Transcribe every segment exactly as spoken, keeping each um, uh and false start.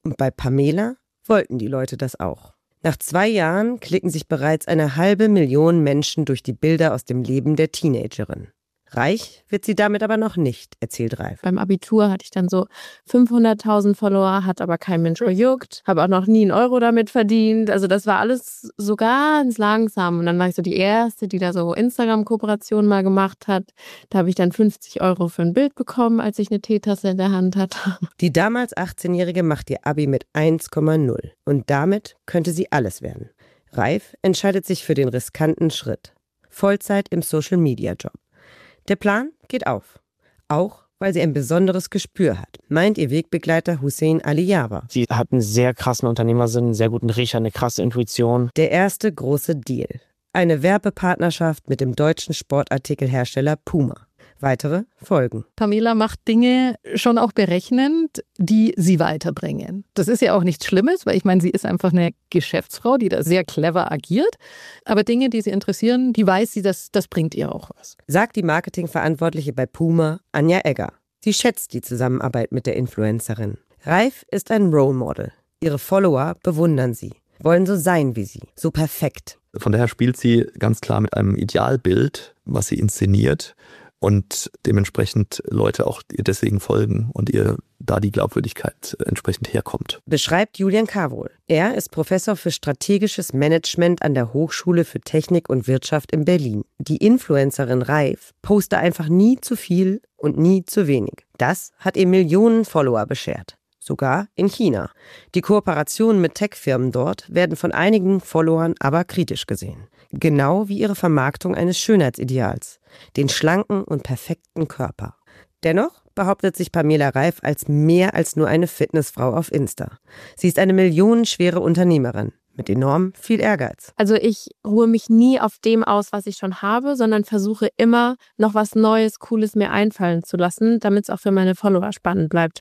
Und bei Pamela wollten die Leute das auch. Nach zwei Jahren klicken sich bereits eine halbe Million Menschen durch die Bilder aus dem Leben der Teenagerin. Reich wird sie damit aber noch nicht, erzählt Reif. Beim Abitur hatte ich dann so fünfhunderttausend Follower, hat aber kein Mensch gejuckt, habe auch noch nie einen Euro damit verdient. Also das war alles so ganz langsam. Und dann war ich so die Erste, die da so Instagram-Kooperationen mal gemacht hat. Da habe ich dann fünfzig Euro für ein Bild bekommen, als ich eine Teetasse in der Hand hatte. Die damals achtzehnjährige macht ihr Abi mit eins Komma null. Und damit könnte sie alles werden. Reif entscheidet sich für den riskanten Schritt. Vollzeit im Social-Media-Job. Der Plan geht auf. Auch, weil sie ein besonderes Gespür hat, meint ihr Wegbegleiter Hussein Aliyawa. Sie hat einen sehr krassen Unternehmersinn, einen sehr guten Riecher, eine krasse Intuition. Der erste große Deal. Eine Werbepartnerschaft mit dem deutschen Sportartikelhersteller Puma. Weitere folgen. Pamela macht Dinge schon auch berechnend, die sie weiterbringen. Das ist ja auch nichts Schlimmes, weil ich meine, sie ist einfach eine Geschäftsfrau, die da sehr clever agiert. Aber Dinge, die sie interessieren, die weiß sie, das, das bringt ihr auch was. Sagt die Marketingverantwortliche bei Puma, Anja Egger. Sie schätzt die Zusammenarbeit mit der Influencerin. Reif ist ein Role Model. Ihre Follower bewundern sie, wollen so sein wie sie, so perfekt. Von daher spielt sie ganz klar mit einem Idealbild, was sie inszeniert. Und dementsprechend Leute auch ihr deswegen folgen und ihr da die Glaubwürdigkeit entsprechend herkommt. Beschreibt Julian Carwohl. Er ist Professor für strategisches Management an der Hochschule für Technik und Wirtschaft in Berlin. Die Influencerin Reif poste einfach nie zu viel und nie zu wenig. Das hat ihr Millionen Follower beschert. Sogar in China. Die Kooperationen mit Tech-Firmen dort werden von einigen Followern aber kritisch gesehen. Genau wie ihre Vermarktung eines Schönheitsideals, den schlanken und perfekten Körper. Dennoch behauptet sich Pamela Reif als mehr als nur eine Fitnessfrau auf Insta. Sie ist eine millionenschwere Unternehmerin mit enorm viel Ehrgeiz. Also ich ruhe mich nie auf dem aus, was ich schon habe, sondern versuche immer noch was Neues, Cooles mir einfallen zu lassen, damit es auch für meine Follower spannend bleibt.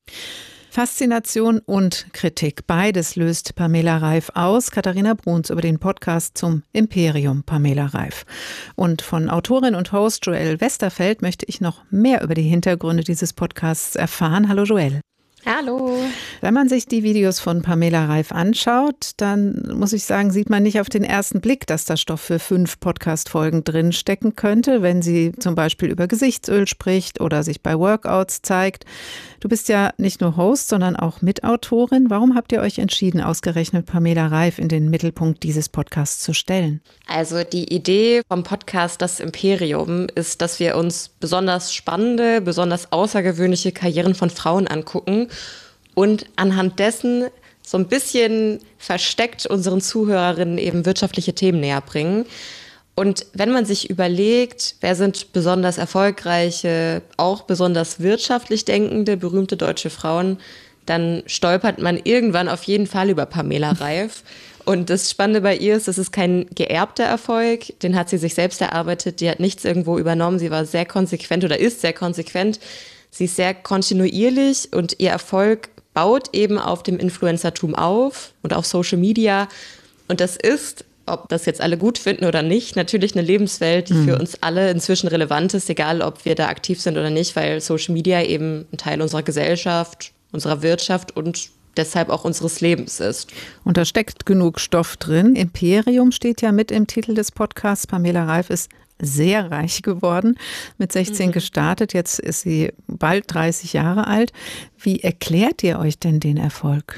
Faszination und Kritik, beides löst Pamela Reif aus. Katharina Bruns über den Podcast zum Imperium Pamela Reif. Und von Autorin und Host Joelle Westerfeld möchte ich noch mehr über die Hintergründe dieses Podcasts erfahren. Hallo Joelle. Hallo. Wenn man sich die Videos von Pamela Reif anschaut, dann muss ich sagen, sieht man nicht auf den ersten Blick, dass da Stoff für fünf Podcast-Folgen drinstecken könnte, wenn sie zum Beispiel über Gesichtsöl spricht oder sich bei Workouts zeigt. Du bist ja nicht nur Host, sondern auch Mitautorin. Warum habt ihr euch entschieden, ausgerechnet Pamela Reif in den Mittelpunkt dieses Podcasts zu stellen? Also die Idee vom Podcast Das Imperium ist, dass wir uns besonders spannende, besonders außergewöhnliche Karrieren von Frauen angucken und anhand dessen so ein bisschen versteckt unseren Zuhörerinnen eben wirtschaftliche Themen näher bringen. Und wenn man sich überlegt, wer sind besonders erfolgreiche, auch besonders wirtschaftlich denkende, berühmte deutsche Frauen, dann stolpert man irgendwann auf jeden Fall über Pamela Reif. Und das Spannende bei ihr ist, das ist kein geerbter Erfolg, den hat sie sich selbst erarbeitet, die hat nichts irgendwo übernommen, sie war sehr konsequent oder ist sehr konsequent, sie ist sehr kontinuierlich und ihr Erfolg baut eben auf dem Influencertum auf und auf Social Media. Und das ist, ob das jetzt alle gut finden oder nicht, natürlich eine Lebenswelt, die mhm. für uns alle inzwischen relevant ist, egal ob wir da aktiv sind oder nicht, weil Social Media eben ein Teil unserer Gesellschaft, unserer Wirtschaft und deshalb auch unseres Lebens ist. Und da steckt genug Stoff drin. Imperium steht ja mit im Titel des Podcasts. Pamela Reif ist sehr reich geworden, mit sechzehn mhm. gestartet. Jetzt ist sie bald dreißig Jahre alt. Wie erklärt ihr euch denn den Erfolg?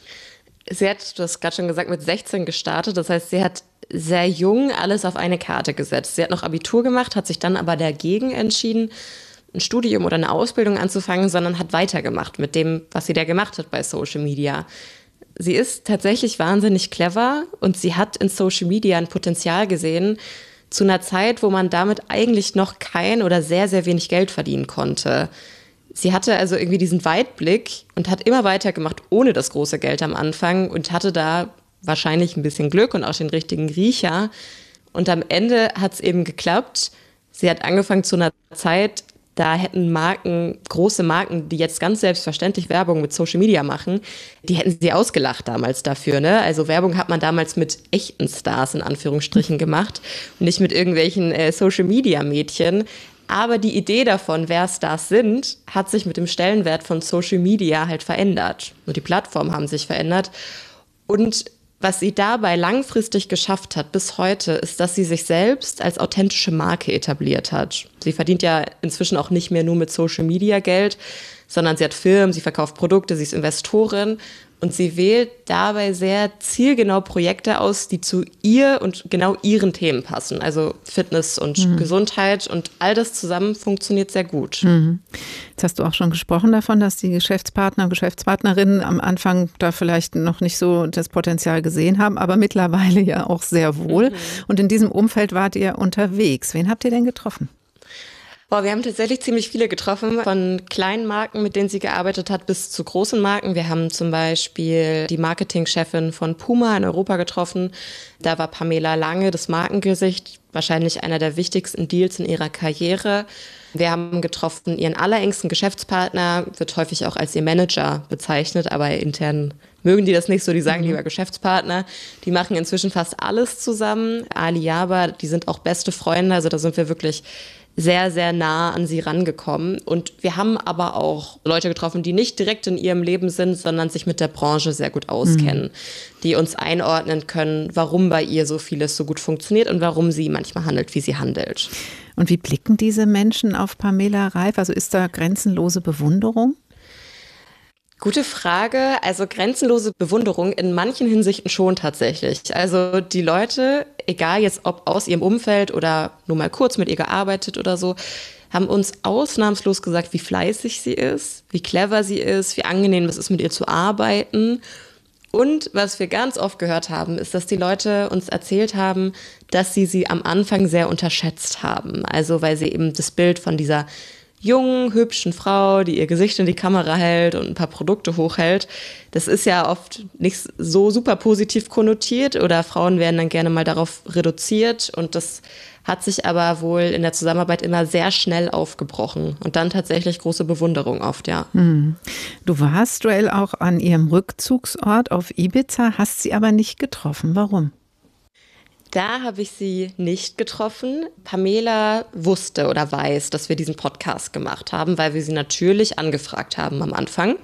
Sie hat, du hast gerade schon gesagt, mit sechzehn gestartet. Das heißt, sie hat sehr jung alles auf eine Karte gesetzt. Sie hat noch Abitur gemacht, hat sich dann aber dagegen entschieden, ein Studium oder eine Ausbildung anzufangen, sondern hat weitergemacht mit dem, was sie da gemacht hat bei Social Media. Sie ist tatsächlich wahnsinnig clever und sie hat in Social Media ein Potenzial gesehen, zu einer Zeit, wo man damit eigentlich noch kein oder sehr, sehr wenig Geld verdienen konnte. Sie hatte also irgendwie diesen Weitblick und hat immer weitergemacht, ohne das große Geld am Anfang und hatte da wahrscheinlich ein bisschen Glück und auch den richtigen Riecher. Und am Ende hat es eben geklappt. Sie hat angefangen zu einer Zeit, da hätten Marken, große Marken, die jetzt ganz selbstverständlich Werbung mit Social Media machen, die hätten sie ausgelacht damals dafür, ne? Also Werbung hat man damals mit echten Stars in Anführungsstrichen gemacht und nicht mit irgendwelchen äh, Social Media Mädchen. Aber die Idee davon, wer Stars sind, hat sich mit dem Stellenwert von Social Media halt verändert. Nur die Plattformen haben sich verändert. Und was sie dabei langfristig geschafft hat bis heute, ist, dass sie sich selbst als authentische Marke etabliert hat. Sie verdient ja inzwischen auch nicht mehr nur mit Social Media Geld, sondern sie hat Firmen, sie verkauft Produkte, sie ist Investorin und sie wählt dabei sehr zielgenau Projekte aus, die zu ihr und genau ihren Themen passen. Also Fitness und mhm. Gesundheit und all das zusammen funktioniert sehr gut. Mhm. Jetzt hast du auch schon gesprochen davon, dass die Geschäftspartner und Geschäftspartnerinnen am Anfang da vielleicht noch nicht so das Potenzial gesehen haben, aber mittlerweile ja auch sehr wohl. Mhm. Und in diesem Umfeld wart ihr unterwegs. Wen habt ihr denn getroffen? Boah, wir haben tatsächlich ziemlich viele getroffen, von kleinen Marken, mit denen sie gearbeitet hat, bis zu großen Marken. Wir haben zum Beispiel die Marketingchefin von Puma in Europa getroffen. Da war Pamela Lange das Markengesicht, wahrscheinlich einer der wichtigsten Deals in ihrer Karriere. Wir haben getroffen ihren allerengsten Geschäftspartner, wird häufig auch als ihr Manager bezeichnet, aber intern mögen die das nicht so, die sagen lieber Geschäftspartner. Die machen inzwischen fast alles zusammen. Alibaba, die sind auch beste Freunde, also da sind wir wirklich sehr, sehr nah an sie rangekommen. Und wir haben aber auch Leute getroffen, die nicht direkt in ihrem Leben sind, sondern sich mit der Branche sehr gut auskennen, mhm. die uns einordnen können, warum bei ihr so vieles so gut funktioniert und warum sie manchmal handelt, wie sie handelt. Und wie blicken diese Menschen auf Pamela Reif? Also ist da grenzenlose Bewunderung? Gute Frage. Also grenzenlose Bewunderung in manchen Hinsichten schon tatsächlich. Also die Leute, egal jetzt ob aus ihrem Umfeld oder nur mal kurz mit ihr gearbeitet oder so, haben uns ausnahmslos gesagt, wie fleißig sie ist, wie clever sie ist, wie angenehm es ist, mit ihr zu arbeiten. Und was wir ganz oft gehört haben, ist, dass die Leute uns erzählt haben, dass sie sie am Anfang sehr unterschätzt haben. Also weil sie eben das Bild von dieser jungen, hübschen Frau, die ihr Gesicht in die Kamera hält und ein paar Produkte hochhält. Das ist ja oft nicht so super positiv konnotiert oder Frauen werden dann gerne mal darauf reduziert und das hat sich aber wohl in der Zusammenarbeit immer sehr schnell aufgebrochen und dann tatsächlich große Bewunderung oft, ja. Du warst, Joelle, auch an ihrem Rückzugsort auf Ibiza, hast sie aber nicht getroffen. Warum? Da habe ich sie nicht getroffen. Pamela wusste oder weiß, dass wir diesen Podcast gemacht haben, weil wir sie natürlich angefragt haben am Anfang.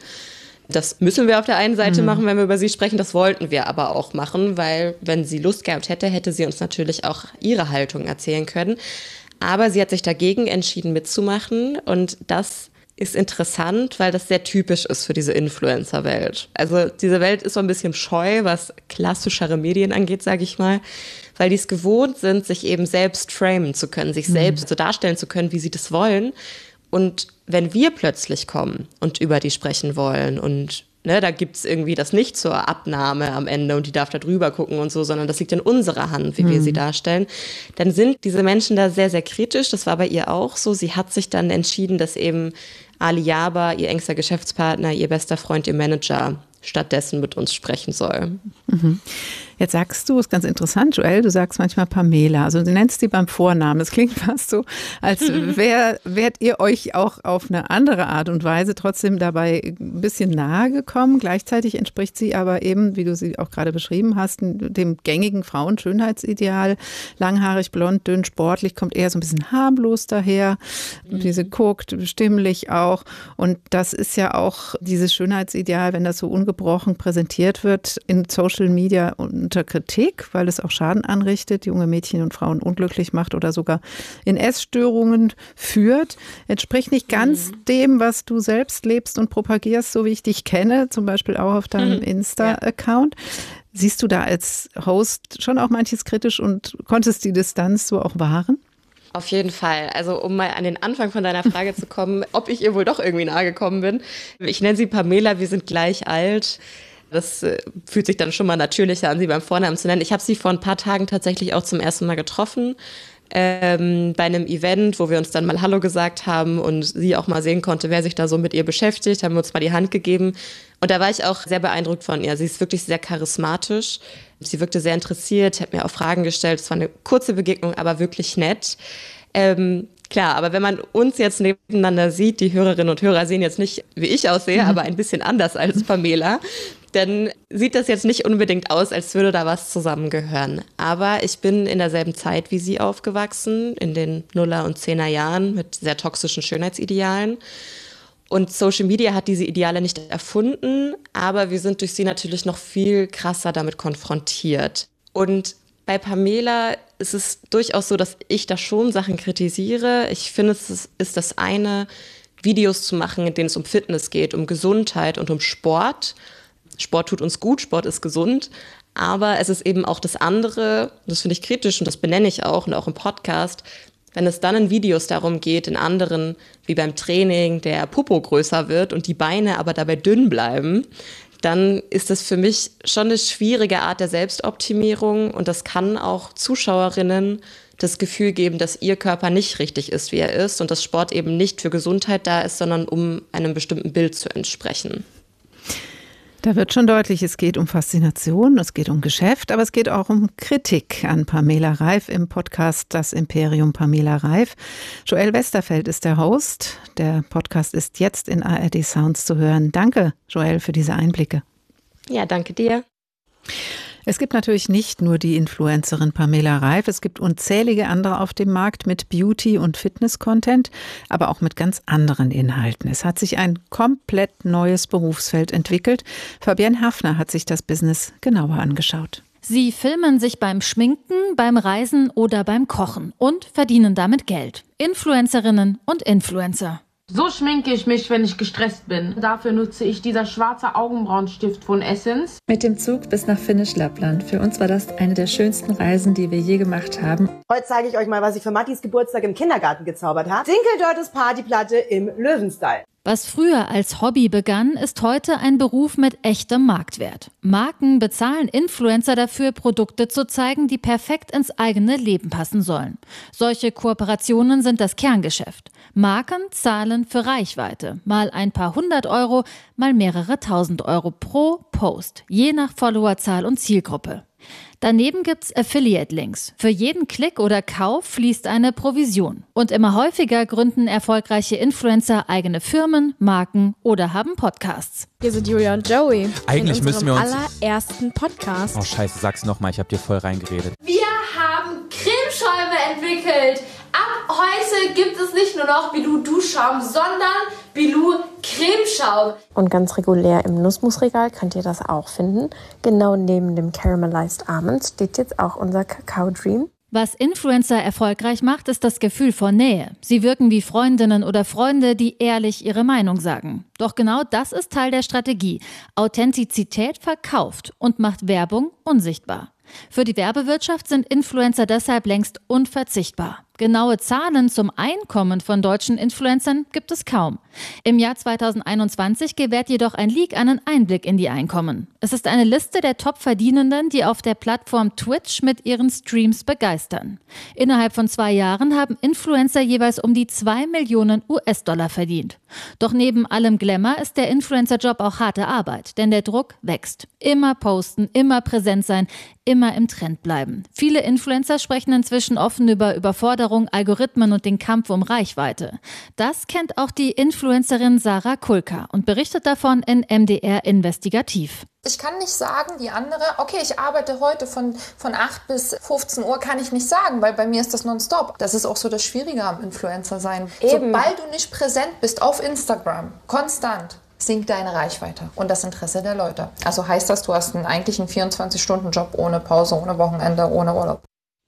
Das müssen wir auf der einen Seite mhm. machen, wenn wir über sie sprechen. Das wollten wir aber auch machen, weil wenn sie Lust gehabt hätte, hätte sie uns natürlich auch ihre Haltung erzählen können. Aber sie hat sich dagegen entschieden mitzumachen und das ist interessant, weil das sehr typisch ist für diese Influencer-Welt. Also diese Welt ist so ein bisschen scheu, was klassischere Medien angeht, sage ich mal, weil die es gewohnt sind, sich eben selbst framen zu können, sich mhm. selbst so darstellen zu können, wie sie das wollen. Und wenn wir plötzlich kommen und über die sprechen wollen und ne, da gibt es irgendwie das nicht zur Abnahme am Ende und die darf da drüber gucken und so, sondern das liegt in unserer Hand, wie mhm. wir sie darstellen, dann sind diese Menschen da sehr, sehr kritisch. Das war bei ihr auch so. Sie hat sich dann entschieden, dass eben Alibaba, ihr engster Geschäftspartner, ihr bester Freund, ihr Manager, stattdessen mit uns sprechen soll. Mhm. Jetzt sagst du, ist ganz interessant, Joelle, du sagst manchmal Pamela, also du nennst sie beim Vornamen. Das klingt fast so, als wär, wärt ihr euch auch auf eine andere Art und Weise trotzdem dabei ein bisschen nahe gekommen. Gleichzeitig entspricht sie aber eben, wie du sie auch gerade beschrieben hast, dem gängigen Frauenschönheitsideal. Langhaarig, blond, dünn, sportlich, kommt eher so ein bisschen harmlos daher. Mhm. Wie sie guckt, stimmlich auch. Und das ist ja auch dieses Schönheitsideal, wenn das so ungebrochen präsentiert wird in Social Media und unter Kritik, weil es auch Schaden anrichtet, junge Mädchen und Frauen unglücklich macht oder sogar in Essstörungen führt. Entspricht nicht ganz mhm. dem, was du selbst lebst und propagierst, so wie ich dich kenne, zum Beispiel auch auf deinem mhm. Insta-Account. Ja. Siehst du da als Host schon auch manches kritisch und konntest die Distanz so auch wahren? Auf jeden Fall. Also um mal an den Anfang von deiner Frage zu kommen, ob ich ihr wohl doch irgendwie nahe gekommen bin. Ich nenne sie Pamela, wir sind gleich alt. Das äh, fühlt sich dann schon mal natürlicher an, sie beim Vornamen zu nennen. Ich habe sie vor ein paar Tagen tatsächlich auch zum ersten Mal getroffen, ähm, bei einem Event, wo wir uns dann mal Hallo gesagt haben und sie auch mal sehen konnte, wer sich da so mit ihr beschäftigt, haben wir uns mal die Hand gegeben. Und da war ich auch sehr beeindruckt von ihr. Sie ist wirklich sehr charismatisch. Sie wirkte sehr interessiert, hat mir auch Fragen gestellt. Es war eine kurze Begegnung, aber wirklich nett. Ähm, Klar, aber wenn man uns jetzt nebeneinander sieht, die Hörerinnen und Hörer sehen jetzt nicht, wie ich aussehe, mhm. aber ein bisschen anders als Pamela, dann sieht das jetzt nicht unbedingt aus, als würde da was zusammengehören. Aber ich bin in derselben Zeit wie sie aufgewachsen, in den Nuller- und Zehner-Jahren mit sehr toxischen Schönheitsidealen. Und Social Media hat diese Ideale nicht erfunden, aber wir sind durch sie natürlich noch viel krasser damit konfrontiert. Und bei Pamela ist es durchaus so, dass ich da schon Sachen kritisiere. Ich finde, es ist das eine, Videos zu machen, in denen es um Fitness geht, um Gesundheit und um Sport. Sport tut uns gut, Sport ist gesund. Aber es ist eben auch das andere, das finde ich kritisch und das benenne ich auch und auch im Podcast, wenn es dann in Videos darum geht, in anderen, wie beim Training, der Popo größer wird und die Beine aber dabei dünn bleiben, dann ist das für mich schon eine schwierige Art der Selbstoptimierung und das kann auch Zuschauerinnen das Gefühl geben, dass ihr Körper nicht richtig ist, wie er ist und dass Sport eben nicht für Gesundheit da ist, sondern um einem bestimmten Bild zu entsprechen. Da wird schon deutlich, es geht um Faszination, es geht um Geschäft, aber es geht auch um Kritik an Pamela Reif im Podcast Das Imperium Pamela Reif. Joel Westerfeld ist der Host. Der Podcast ist jetzt in A R D Sounds zu hören. Danke, Joel, für diese Einblicke. Ja, danke dir. Es gibt natürlich nicht nur die Influencerin Pamela Reif, es gibt unzählige andere auf dem Markt mit Beauty- und Fitness-Content, aber auch mit ganz anderen Inhalten. Es hat sich ein komplett neues Berufsfeld entwickelt. Fabienne Hafner hat sich das Business genauer angeschaut. Sie filmen sich beim Schminken, beim Reisen oder beim Kochen und verdienen damit Geld. Influencerinnen und Influencer. So schminke ich mich, wenn ich gestresst bin. Dafür nutze ich dieser schwarze Augenbrauenstift von Essence. Mit dem Zug bis nach Finnisch Lappland. Für uns war das eine der schönsten Reisen, die wir je gemacht haben. Heute zeige ich euch mal, was ich für Mattis Geburtstag im Kindergarten gezaubert habe. Dinkeldörtes Partyplatte im Löwenstyle. Was früher als Hobby begann, ist heute ein Beruf mit echtem Marktwert. Marken bezahlen Influencer dafür, Produkte zu zeigen, die perfekt ins eigene Leben passen sollen. Solche Kooperationen sind das Kerngeschäft. Marken zahlen für Reichweite. Mal ein paar hundert Euro, mal mehrere tausend Euro pro Post, je nach Followerzahl und Zielgruppe. Daneben gibt's Affiliate-Links. Für jeden Klick oder Kauf fließt eine Provision. Und immer häufiger gründen erfolgreiche Influencer eigene Firmen, Marken oder haben Podcasts. Hier sind Julia und Joey. Eigentlich in müssen wir uns... allerersten Podcast. Oh scheiße, sag's nochmal, ich hab dir voll reingeredet. Wir haben Cremeschäume entwickelt. Ab heute gibt es nicht nur noch Bilou Duschschaum, sondern Bilou Cremeschaum. Und ganz regulär im Nussmusregal könnt ihr das auch finden. Genau neben dem Caramelized Almond steht jetzt auch unser Kakao Dream. Was Influencer erfolgreich macht, ist das Gefühl von Nähe. Sie wirken wie Freundinnen oder Freunde, die ehrlich ihre Meinung sagen. Doch genau das ist Teil der Strategie. Authentizität verkauft und macht Werbung unsichtbar. Für die Werbewirtschaft sind Influencer deshalb längst unverzichtbar. Genaue Zahlen zum Einkommen von deutschen Influencern gibt es kaum. Im Jahr zweitausendeinundzwanzig gewährt jedoch ein Leak einen Einblick in die Einkommen. Es ist eine Liste der Top-Verdienenden, die auf der Plattform Twitch mit ihren Streams begeistern. Innerhalb von zwei Jahren haben Influencer jeweils um die zwei Millionen U S-Dollar verdient. Doch neben allem Glamour ist der Influencer-Job auch harte Arbeit, denn der Druck wächst. Immer posten, immer präsent sein, immer im Trend bleiben. Viele Influencer sprechen inzwischen offen über Überforderung, Algorithmen und den Kampf um Reichweite. Das kennt auch die Influencerin Sarah Kulka und berichtet davon in M D R Investigativ. Ich kann nicht sagen, wie andere, okay, ich arbeite heute von, von acht bis fünfzehn Uhr, kann ich nicht sagen, weil bei mir ist das nonstop. Das ist auch so das Schwierige am Influencer sein. Eben. Sobald du nicht präsent bist auf Instagram, konstant, sinkt deine Reichweite und das Interesse der Leute. Also heißt das, du hast einen eigentlichen vierundzwanzig-Stunden-Job ohne Pause, ohne Wochenende, ohne Urlaub.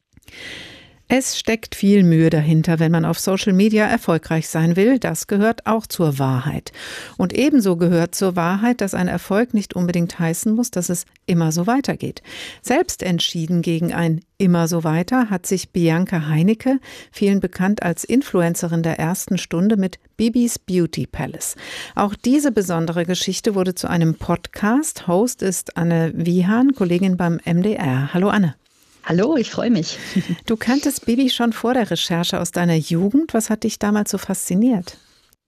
Es steckt viel Mühe dahinter, wenn man auf Social Media erfolgreich sein will. Das gehört auch zur Wahrheit. Und ebenso gehört zur Wahrheit, dass ein Erfolg nicht unbedingt heißen muss, dass es immer so weitergeht. Selbst entschieden gegen ein immer so weiter hat sich Bianca Heinecke, vielen bekannt als Influencerin der ersten Stunde, mit Bibis Beauty Palace. Auch diese besondere Geschichte wurde zu einem Podcast. Host ist Anne Wiehan, Kollegin beim M D R. Hallo Anne. Hallo, ich freue mich. Du kanntest Bibi schon vor der Recherche aus deiner Jugend. Was hat dich damals so fasziniert?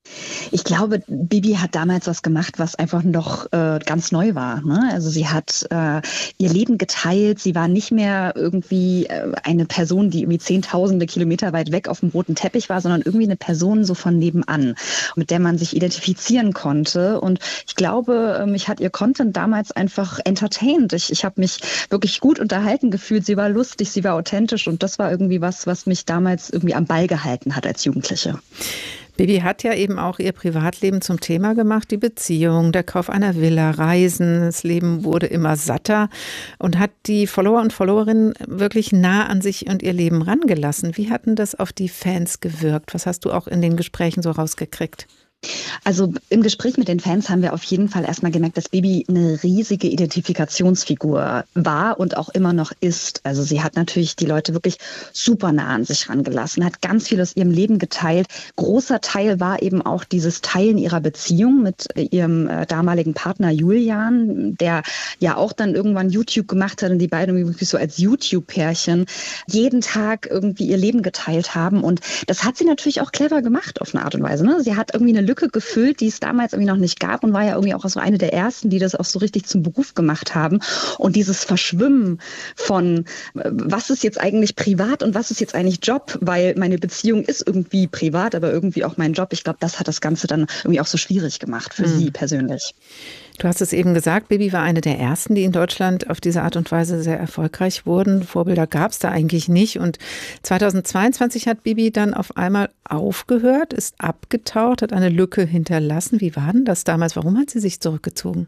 Ich glaube, Bibi hat damals was gemacht, was einfach noch äh, ganz neu war. Ne? Also sie hat äh, ihr Leben geteilt. Sie war nicht mehr irgendwie äh, eine Person, die irgendwie zehntausende Kilometer weit weg auf dem roten Teppich war, sondern irgendwie eine Person so von nebenan, mit der man sich identifizieren konnte. Und ich glaube, äh, mich hat ihr Content damals einfach entertained. Ich, ich habe mich wirklich gut unterhalten gefühlt. Sie war lustig, sie war authentisch und das war irgendwie was, was mich damals irgendwie am Ball gehalten hat als Jugendliche. Bibi hat ja eben auch ihr Privatleben zum Thema gemacht, die Beziehung, der Kauf einer Villa, Reisen, das Leben wurde immer satter und hat die Follower und Followerinnen wirklich nah an sich und ihr Leben rangelassen. Wie hat denn das auf die Fans gewirkt? Was hast du auch in den Gesprächen so rausgekriegt? Also im Gespräch mit den Fans haben wir auf jeden Fall erstmal gemerkt, dass Bibi eine riesige Identifikationsfigur war und auch immer noch ist. Also sie hat natürlich die Leute wirklich super nah an sich rangelassen, hat ganz viel aus ihrem Leben geteilt. Großer Teil war eben auch dieses Teilen ihrer Beziehung mit ihrem äh, damaligen Partner Julian, der ja auch dann irgendwann YouTube gemacht hat und die beiden wirklich so als YouTube-Pärchen jeden Tag irgendwie ihr Leben geteilt haben. Und das hat sie natürlich auch clever gemacht auf eine Art und Weise. Ne? Sie hat irgendwie eine Lücke gefüllt, die es damals irgendwie noch nicht gab und war ja irgendwie auch so eine der ersten, die das auch so richtig zum Beruf gemacht haben. Und dieses Verschwimmen von, was ist jetzt eigentlich privat und was ist jetzt eigentlich Job, weil meine Beziehung ist irgendwie privat, aber irgendwie auch mein Job. Ich glaube, das hat das Ganze dann irgendwie auch so schwierig gemacht für mhm. sie persönlich. Du hast es eben gesagt, Bibi war eine der ersten, die in Deutschland auf diese Art und Weise sehr erfolgreich wurden. Vorbilder gab es da eigentlich nicht. Und zweitausendzweiundzwanzig hat Bibi dann auf einmal aufgehört, ist abgetaucht, hat eine Lücke hinterlassen. Wie war denn das damals? Warum hat sie sich zurückgezogen?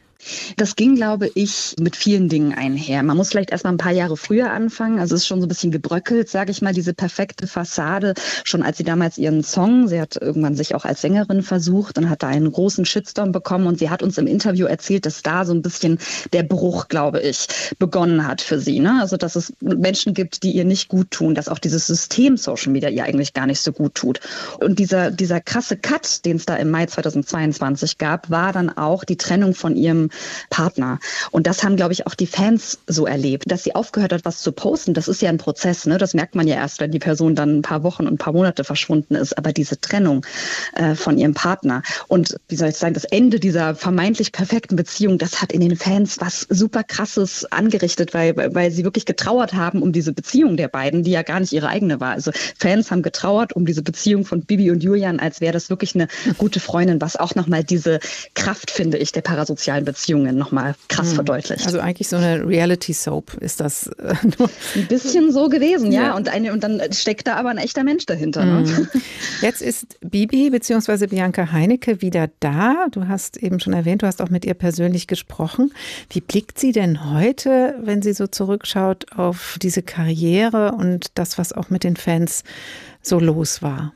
Das ging, glaube ich, mit vielen Dingen einher. Man muss vielleicht erst mal ein paar Jahre früher anfangen. Also es ist schon so ein bisschen gebröckelt, sage ich mal, diese perfekte Fassade. Schon als sie damals ihren Song, sie hat irgendwann sich auch als Sängerin versucht und hat da einen großen Shitstorm bekommen. Und sie hat uns im Interview erzählt, dass da so ein bisschen der Bruch, glaube ich, begonnen hat für sie. Ne? Also dass es Menschen gibt, die ihr nicht gut tun, dass auch dieses System Social Media ihr eigentlich gar nicht so gut tut. Und dieser, dieser krasse Cut, den es da im Mai zweitausendzweiundzwanzig gab, war dann auch die Trennung von ihrem Partner. Und das haben, glaube ich, auch die Fans so erlebt, dass sie aufgehört hat, was zu posten. Das ist ja ein Prozess, ne? Das merkt man ja erst, wenn die Person dann ein paar Wochen und ein paar Monate verschwunden ist. Aber diese Trennung äh, von ihrem Partner und, wie soll ich sagen, das Ende dieser vermeintlich perfekten Beziehung, das hat in den Fans was super Krasses angerichtet, weil, weil sie wirklich getrauert haben um diese Beziehung der beiden, die ja gar nicht ihre eigene war. Also Fans haben getrauert um diese Beziehung von Bibi und Julian, als wäre das wirklich eine gute Freundin, was auch nochmal diese Kraft, finde ich, der parasozialen Beziehungen nochmal krass hm. verdeutlicht. Also eigentlich so eine Reality-Soap ist das. Äh, nur ein bisschen so gewesen, ja. ja. Und, eine, und dann steckt da aber ein echter Mensch dahinter. Hm. Ne? Jetzt ist Bibi bzw. Bianca Heinicke wieder da. Du hast eben schon erwähnt, du hast auch mit ihr persönlich gesprochen. Wie blickt sie denn heute, wenn sie so zurückschaut auf diese Karriere und das, was auch mit den Fans so los war?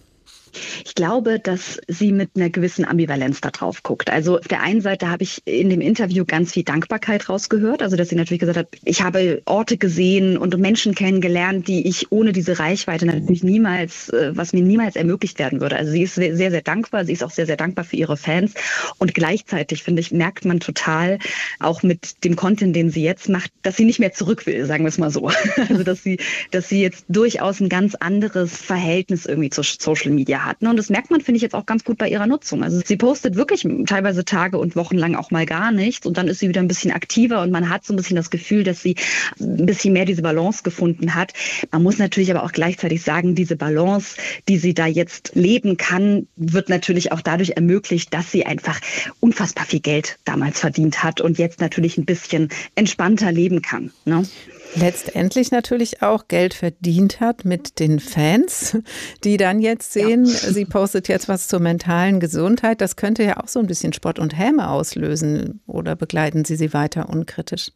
Ich glaube, dass sie mit einer gewissen Ambivalenz da drauf guckt. Also auf der einen Seite habe ich in dem Interview ganz viel Dankbarkeit rausgehört. Also dass sie natürlich gesagt hat, ich habe Orte gesehen und Menschen kennengelernt, die ich ohne diese Reichweite natürlich niemals, was mir niemals ermöglicht werden würde. Also sie ist sehr, sehr dankbar. Sie ist auch sehr, sehr dankbar für ihre Fans. Und gleichzeitig, finde ich, merkt man total, auch mit dem Content, den sie jetzt macht, dass sie nicht mehr zurück will, sagen wir es mal so. Also dass sie, dass sie jetzt durchaus ein ganz anderes Verhältnis irgendwie zu Social Media hat. Und das merkt man, finde ich, jetzt auch ganz gut bei ihrer Nutzung. Also sie postet wirklich teilweise Tage und Wochen lang auch mal gar nichts und dann ist sie wieder ein bisschen aktiver und man hat so ein bisschen das Gefühl, dass sie ein bisschen mehr diese Balance gefunden hat. Man muss natürlich aber auch gleichzeitig sagen, diese Balance, die sie da jetzt leben kann, wird natürlich auch dadurch ermöglicht, dass sie einfach unfassbar viel Geld damals verdient hat und jetzt natürlich ein bisschen entspannter leben kann. Ne? Letztendlich natürlich auch Geld verdient hat mit den Fans, die dann jetzt sehen, ja. sie postet jetzt was zur mentalen Gesundheit. Das könnte ja auch so ein bisschen Spott und Häme auslösen. Oder begleiten Sie sie weiter unkritisch?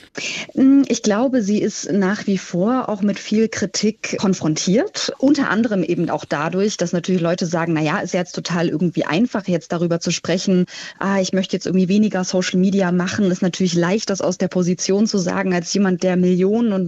Ich glaube, sie ist nach wie vor auch mit viel Kritik konfrontiert. Unter anderem eben auch dadurch, dass natürlich Leute sagen, na ja, ist ja jetzt total irgendwie einfach, jetzt darüber zu sprechen, ah, ich möchte jetzt irgendwie weniger Social Media machen. Ist natürlich leicht, das aus der Position zu sagen, als jemand, der Millionen und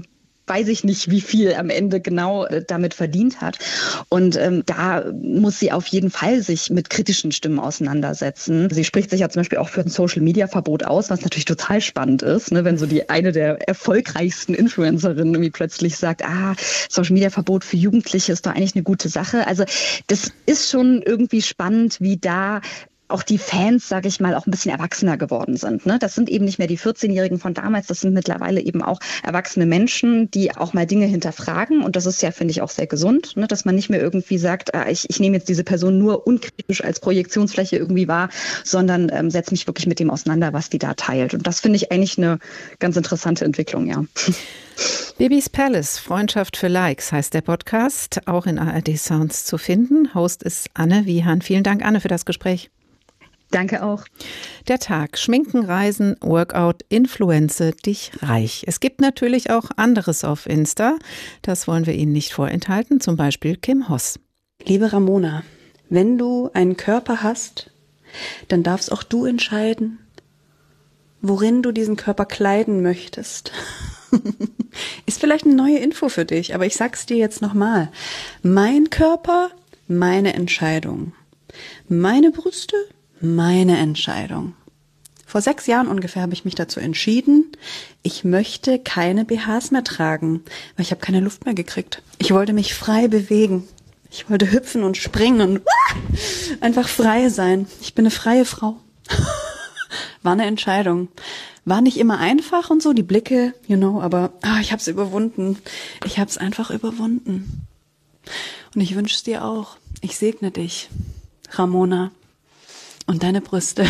weiß ich nicht, wie viel am Ende genau äh, damit verdient hat. Und ähm, da muss sie auf jeden Fall sich mit kritischen Stimmen auseinandersetzen. Sie spricht sich ja zum Beispiel auch für ein Social-Media-Verbot aus, was natürlich total spannend ist, ne, wenn so die eine der erfolgreichsten Influencerinnen irgendwie plötzlich sagt, ah, Social-Media-Verbot für Jugendliche ist doch eigentlich eine gute Sache. Also das ist schon irgendwie spannend, wie da auch die Fans, sage ich mal, auch ein bisschen erwachsener geworden sind. Ne? Das sind eben nicht mehr die vierzehnjährigen von damals, das sind mittlerweile eben auch erwachsene Menschen, die auch mal Dinge hinterfragen. Und das ist ja, finde ich, auch sehr gesund, ne? Dass man nicht mehr irgendwie sagt, ah, ich, ich nehme jetzt diese Person nur unkritisch als Projektionsfläche irgendwie wahr, sondern ähm, setze mich wirklich mit dem auseinander, was die da teilt. Und das finde ich eigentlich eine ganz interessante Entwicklung, ja. Bibis Palace, Freundschaft für Likes heißt der Podcast, auch in A R D Sounds zu finden. Host ist Anne Wiehan. Vielen Dank, Anne, für das Gespräch. Danke auch. Der Tag. Schminken, Reisen, Workout, Influenze dich reich. Es gibt natürlich auch anderes auf Insta. Das wollen wir Ihnen nicht vorenthalten. Zum Beispiel Kim Hoss. Liebe Ramona, wenn du einen Körper hast, dann darfst auch du entscheiden, worin du diesen Körper kleiden möchtest. Ist vielleicht eine neue Info für dich, aber ich sag's dir jetzt nochmal. Mein Körper, meine Entscheidung. Meine Brüste, meine Entscheidung. Vor sechs Jahren ungefähr habe ich mich dazu entschieden, ich möchte keine B Hs mehr tragen, weil ich habe keine Luft mehr gekriegt. Ich wollte mich frei bewegen. Ich wollte hüpfen und springen und einfach frei sein. Ich bin eine freie Frau. War eine Entscheidung. War nicht immer einfach und so, die Blicke, you know, aber ah, ich habe es überwunden. Ich habe es einfach überwunden. Und ich wünsche es dir auch. Ich segne dich, Ramona. Und deine Brüste.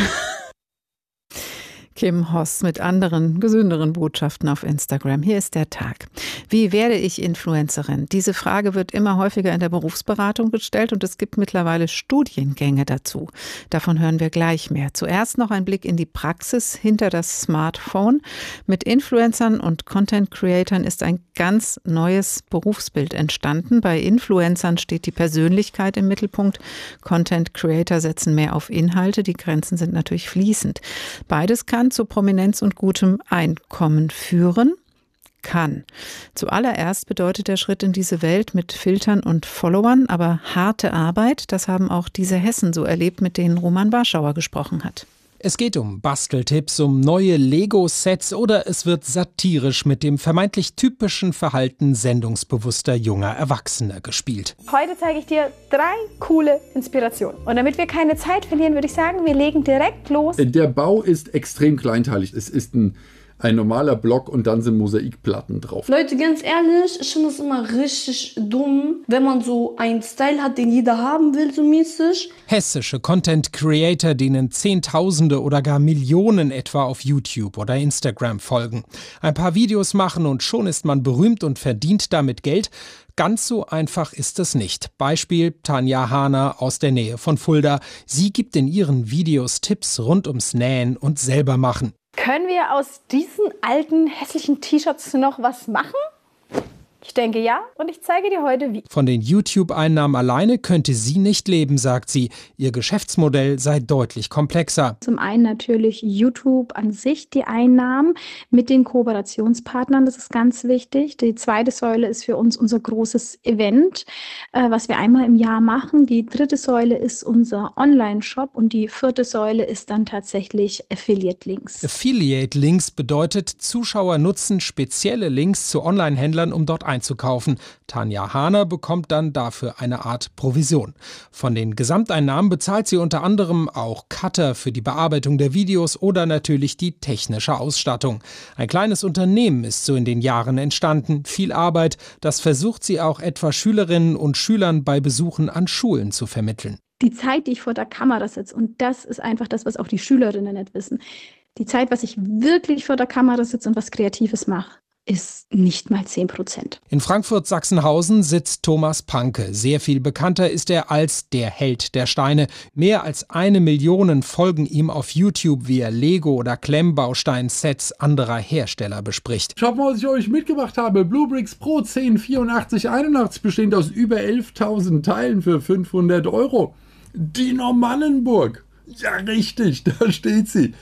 Kim Hoss mit anderen, gesünderen Botschaften auf Instagram. Hier ist der Tag. Wie werde ich Influencerin? Diese Frage wird immer häufiger in der Berufsberatung gestellt und es gibt mittlerweile Studiengänge dazu. Davon hören wir gleich mehr. Zuerst noch ein Blick in die Praxis hinter das Smartphone. Mit Influencern und Content-Creatern ist ein ganz neues Berufsbild entstanden. Bei Influencern steht die Persönlichkeit im Mittelpunkt. Content-Creator setzen mehr auf Inhalte. Die Grenzen sind natürlich fließend. Beides kann zu Prominenz und gutem Einkommen führen. Kann. Zuallererst bedeutet der Schritt in diese Welt mit Filtern und Followern, aber harte Arbeit, das haben auch diese Hessen so erlebt, mit denen Roman Warschauer gesprochen hat. Es geht um Basteltipps, um neue Lego-Sets oder es wird satirisch mit dem vermeintlich typischen Verhalten sendungsbewusster junger Erwachsener gespielt. Heute zeige ich dir drei coole Inspirationen. Und damit wir keine Zeit verlieren, würde ich sagen, wir legen direkt los. Der Bau ist extrem kleinteilig. Es ist ein Ein normaler Block und dann sind Mosaikplatten drauf. Leute, ganz ehrlich, ich finde es immer richtig dumm, wenn man so einen Style hat, den jeder haben will, so mäßig. Hessische Content-Creator, denen Zehntausende oder gar Millionen etwa auf YouTube oder Instagram folgen. Ein paar Videos machen und schon ist man berühmt und verdient damit Geld. Ganz so einfach ist es nicht. Beispiel Tanja Hahner aus der Nähe von Fulda. Sie gibt in ihren Videos Tipps rund ums Nähen und Selbermachen. Können wir aus diesen alten, hässlichen T-Shirts noch was machen? Ich denke ja und ich zeige dir heute wie. Von den YouTube-Einnahmen alleine könnte sie nicht leben, sagt sie. Ihr Geschäftsmodell sei deutlich komplexer. Zum einen natürlich YouTube an sich, die Einnahmen mit den Kooperationspartnern, das ist ganz wichtig. Die zweite Säule ist für uns unser großes Event, was wir einmal im Jahr machen. Die dritte Säule ist unser Online-Shop und die vierte Säule ist dann tatsächlich Affiliate-Links. Affiliate-Links bedeutet, Zuschauer nutzen spezielle Links zu Online-Händlern, um dort einzukaufen. Tanja Hahner bekommt dann dafür eine Art Provision. Von den Gesamteinnahmen bezahlt sie unter anderem auch Cutter für die Bearbeitung der Videos oder natürlich die technische Ausstattung. Ein kleines Unternehmen ist so in den Jahren entstanden. Viel Arbeit, das versucht sie auch etwa Schülerinnen und Schülern bei Besuchen an Schulen zu vermitteln. Die Zeit, die ich vor der Kamera sitze, und das ist einfach das, was auch die Schülerinnen nicht wissen, die Zeit, was ich wirklich vor der Kamera sitze und was Kreatives mache, ist nicht mal zehn Prozent. In Frankfurt-Sachsenhausen sitzt Thomas Panke. Sehr viel bekannter ist er als der Held der Steine. Mehr als eine Million folgen ihm auf YouTube, wie er Lego- oder Klemmbaustein-Sets anderer Hersteller bespricht. Schaut mal, was ich euch mitgebracht habe. Bluebricks Pro zehn vierundachtzig einundachtzig, bestehend aus über elftausend Teilen für fünfhundert Euro. Die Normannenburg. Ja, richtig, da steht sie.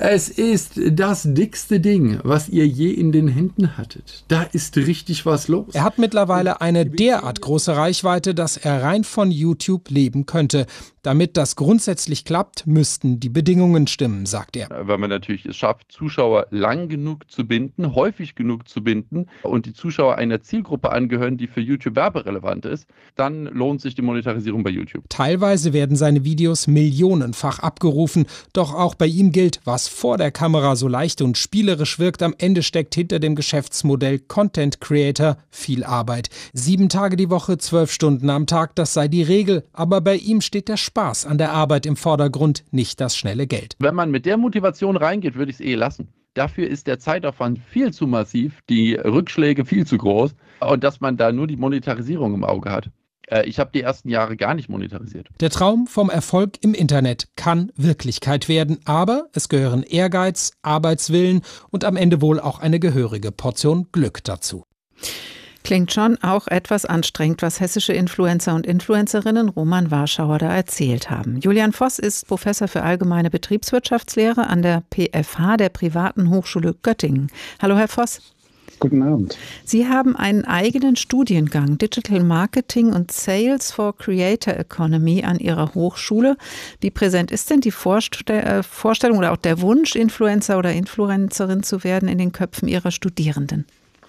Es ist das dickste Ding, was ihr je in den Händen hattet. Da ist richtig was los. Er hat mittlerweile eine derart große Reichweite, dass er rein von YouTube leben könnte. Damit das grundsätzlich klappt, müssten die Bedingungen stimmen, sagt er. Weil man natürlich es schafft, Zuschauer lang genug zu binden, häufig genug zu binden und die Zuschauer einer Zielgruppe angehören, die für YouTube werberelevant ist, dann lohnt sich die Monetarisierung bei YouTube. Teilweise werden seine Videos millionenfach abgerufen, doch auch bei ihm gilt, was vor der Kamera so leicht und spielerisch wirkt, am Ende steckt hinter dem Geschäftsmodell Content Creator viel Arbeit. Sieben Tage die Woche, zwölf Stunden am Tag, das sei die Regel, aber bei ihm steht der Spaß an der Arbeit im Vordergrund, nicht das schnelle Geld. Wenn man mit der Motivation reingeht, würde ich es eh lassen. Dafür ist der Zeitaufwand viel zu massiv, die Rückschläge viel zu groß und dass man da nur die Monetarisierung im Auge hat. Ich habe die ersten Jahre gar nicht monetarisiert. Der Traum vom Erfolg im Internet kann Wirklichkeit werden, aber es gehören Ehrgeiz, Arbeitswillen und am Ende wohl auch eine gehörige Portion Glück dazu. Klingt schon auch etwas anstrengend, was hessische Influencer und Influencerinnen Roman Warschauer da erzählt haben. Julian Voss ist Professor für allgemeine Betriebswirtschaftslehre an der P F H, der Privaten Hochschule Göttingen. Hallo, Herr Voss. Guten Abend. Sie haben einen eigenen Studiengang Digital Marketing und Sales for Creator Economy an Ihrer Hochschule. Wie präsent ist denn die Vorstell- Vorstellung oder auch der Wunsch, Influencer oder Influencerin zu werden in den Köpfen Ihrer Studierenden?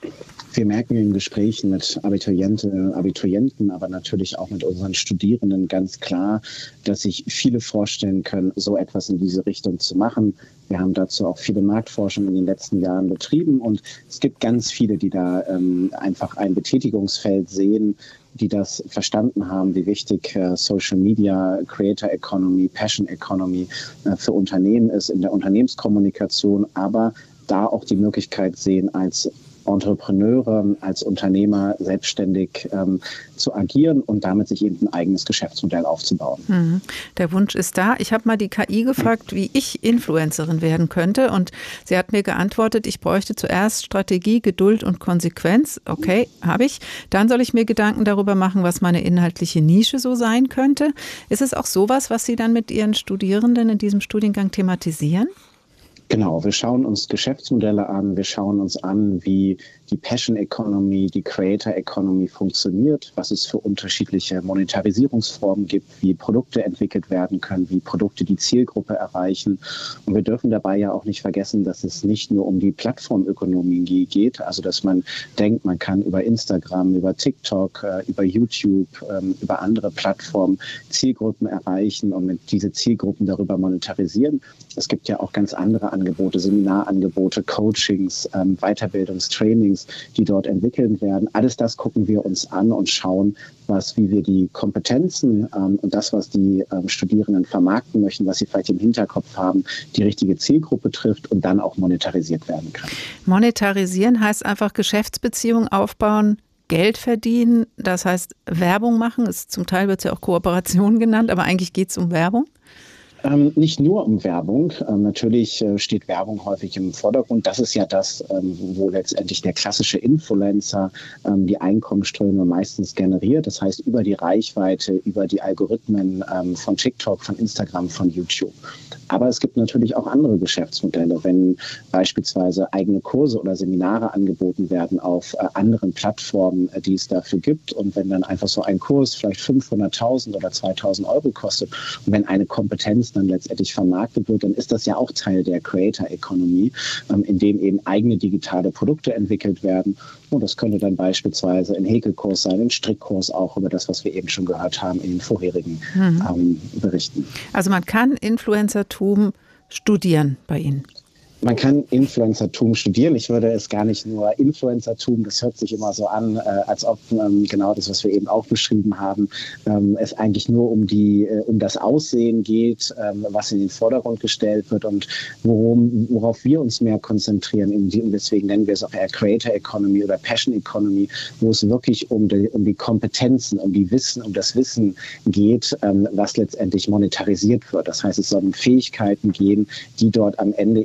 Wir merken in Gesprächen mit Abiturientinnen, Abiturienten, aber natürlich auch mit unseren Studierenden ganz klar, dass sich viele vorstellen können, so etwas in diese Richtung zu machen. Wir haben dazu auch viele Marktforschung in den letzten Jahren betrieben und es gibt ganz viele, die da ähm, einfach ein Betätigungsfeld sehen, die das verstanden haben, wie wichtig äh, Social Media, Creator Economy, Passion Economy äh, für Unternehmen ist in der Unternehmenskommunikation, aber da auch die Möglichkeit sehen, als Entrepreneure, als Unternehmer selbstständig ähm, zu agieren und damit sich eben ein eigenes Geschäftsmodell aufzubauen. Mhm. Der Wunsch ist da. Ich habe mal die K I gefragt, wie ich Influencerin werden könnte und sie hat mir geantwortet, ich bräuchte zuerst Strategie, Geduld und Konsequenz. Okay, habe ich. Dann soll ich mir Gedanken darüber machen, was meine inhaltliche Nische so sein könnte. Ist es auch sowas, was Sie dann mit Ihren Studierenden in diesem Studiengang thematisieren? Genau, wir schauen uns Geschäftsmodelle an, wir schauen uns an, wie die Passion Economy, die Creator Economy funktioniert, was es für unterschiedliche Monetarisierungsformen gibt, wie Produkte entwickelt werden können, wie Produkte die Zielgruppe erreichen. Und wir dürfen dabei ja auch nicht vergessen, dass es nicht nur um die Plattformökonomie geht, also dass man denkt, man kann über Instagram, über TikTok, über YouTube, über andere Plattformen Zielgruppen erreichen und mit diese Zielgruppen darüber monetarisieren. Es gibt ja auch ganz andere Angebote, Seminarangebote, Coachings, Weiterbildungstrainings, die dort entwickelt werden. Alles das gucken wir uns an und schauen, was, wie wir die Kompetenzen ähm, und das, was die ähm, Studierenden vermarkten möchten, was sie vielleicht im Hinterkopf haben, die richtige Zielgruppe trifft und dann auch monetarisiert werden kann. Monetarisieren heißt einfach Geschäftsbeziehungen aufbauen, Geld verdienen, das heißt Werbung machen. Es, zum Teil wird es ja auch Kooperation genannt, aber eigentlich geht es um Werbung. Ähm, nicht nur um Werbung. Ähm, natürlich äh, steht Werbung häufig im Vordergrund. Das ist ja das, ähm, wo letztendlich der klassische Influencer ähm, die Einkommensströme meistens generiert. Das heißt, über die Reichweite, über die Algorithmen ähm, von TikTok, von Instagram, von YouTube. Aber es gibt natürlich auch andere Geschäftsmodelle, wenn beispielsweise eigene Kurse oder Seminare angeboten werden auf äh, anderen Plattformen, äh, die es dafür gibt. Und wenn dann einfach so ein Kurs vielleicht fünfhunderttausend oder zweitausend Euro kostet und wenn eine Kompetenz dann letztendlich vermarktet wird, dann ist das ja auch Teil der Creator Economy, ähm, in dem eben eigene digitale Produkte entwickelt werden. Und das könnte dann beispielsweise ein Häkelkurs sein, ein Strickkurs auch über das, was wir eben schon gehört haben in den vorherigen mhm. ähm, Berichten. Also man kann Influencertum studieren bei Ihnen? Man kann Influencertum studieren. Ich würde es gar nicht nur Influencertum, das hört sich immer so an, äh, als ob ähm, genau das, was wir eben auch beschrieben haben, ähm, es eigentlich nur um die, äh, um das Aussehen geht, ähm, was in den Vordergrund gestellt wird und worum, worauf wir uns mehr konzentrieren. Und deswegen nennen wir es auch eher Creator Economy oder Passion Economy, wo es wirklich um die, um die Kompetenzen, um die Wissen, um das Wissen geht, ähm, was letztendlich monetarisiert wird. Das heißt, es sollen um Fähigkeiten gehen, die dort am Ende eben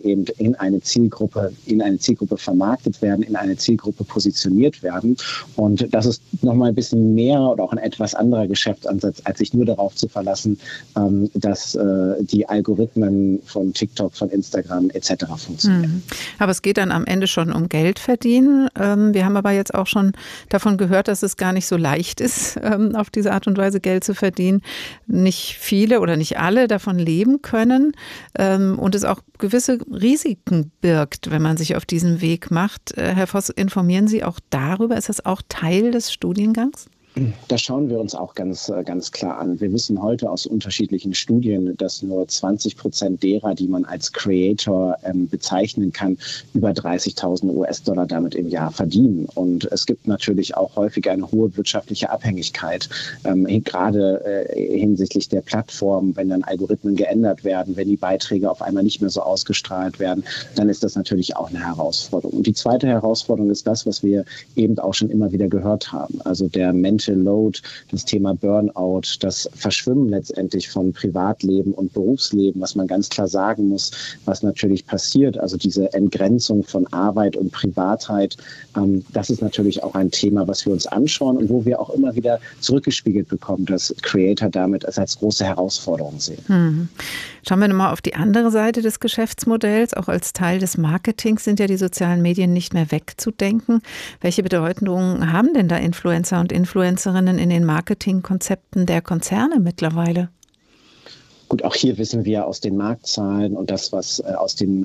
in eine Zielgruppe, in eine Zielgruppe vermarktet werden, in eine Zielgruppe positioniert werden. Und das ist nochmal ein bisschen mehr oder auch ein etwas anderer Geschäftsansatz, als sich nur darauf zu verlassen, ähm, dass äh, die Algorithmen von TikTok, von Instagram et cetera funktionieren. Mhm. Aber es geht dann am Ende schon um Geld verdienen. Ähm, wir haben aber jetzt auch schon davon gehört, dass es gar nicht so leicht ist, ähm, auf diese Art und Weise Geld zu verdienen. Nicht viele oder nicht alle davon leben können ähm, und es auch gewisse Risiken birgt, wenn man sich auf diesen Weg macht. Äh, Herr Voss, informieren Sie auch darüber? Ist das auch Teil des Studiengangs? Das schauen wir uns auch ganz, ganz klar an. Wir wissen heute aus unterschiedlichen Studien, dass nur zwanzig Prozent derer, die man als Creator ähm, bezeichnen kann, über dreißigtausend US-Dollar damit im Jahr verdienen. Und es gibt natürlich auch häufig eine hohe wirtschaftliche Abhängigkeit, ähm, gerade äh, hinsichtlich der Plattform. Wenn dann Algorithmen geändert werden, wenn die Beiträge auf einmal nicht mehr so ausgestrahlt werden, dann ist das natürlich auch eine Herausforderung. Und die zweite Herausforderung ist das, was wir eben auch schon immer wieder gehört haben. Also der Mental Load, das Thema Burnout, das Verschwimmen letztendlich von Privatleben und Berufsleben, was man ganz klar sagen muss, was natürlich passiert. Also diese Entgrenzung von Arbeit und Privatheit, ähm, das ist natürlich auch ein Thema, was wir uns anschauen und wo wir auch immer wieder zurückgespiegelt bekommen, dass Creator damit als, als große Herausforderung sehen. Hm. Schauen wir nochmal auf die andere Seite des Geschäftsmodells. Auch als Teil des Marketings sind ja die sozialen Medien nicht mehr wegzudenken. Welche Bedeutung haben denn da Influencer und Influencerinnen in den Marketingkonzepten der Konzerne mittlerweile? Gut, auch hier wissen wir aus den Marktzahlen und das, was äh, aus den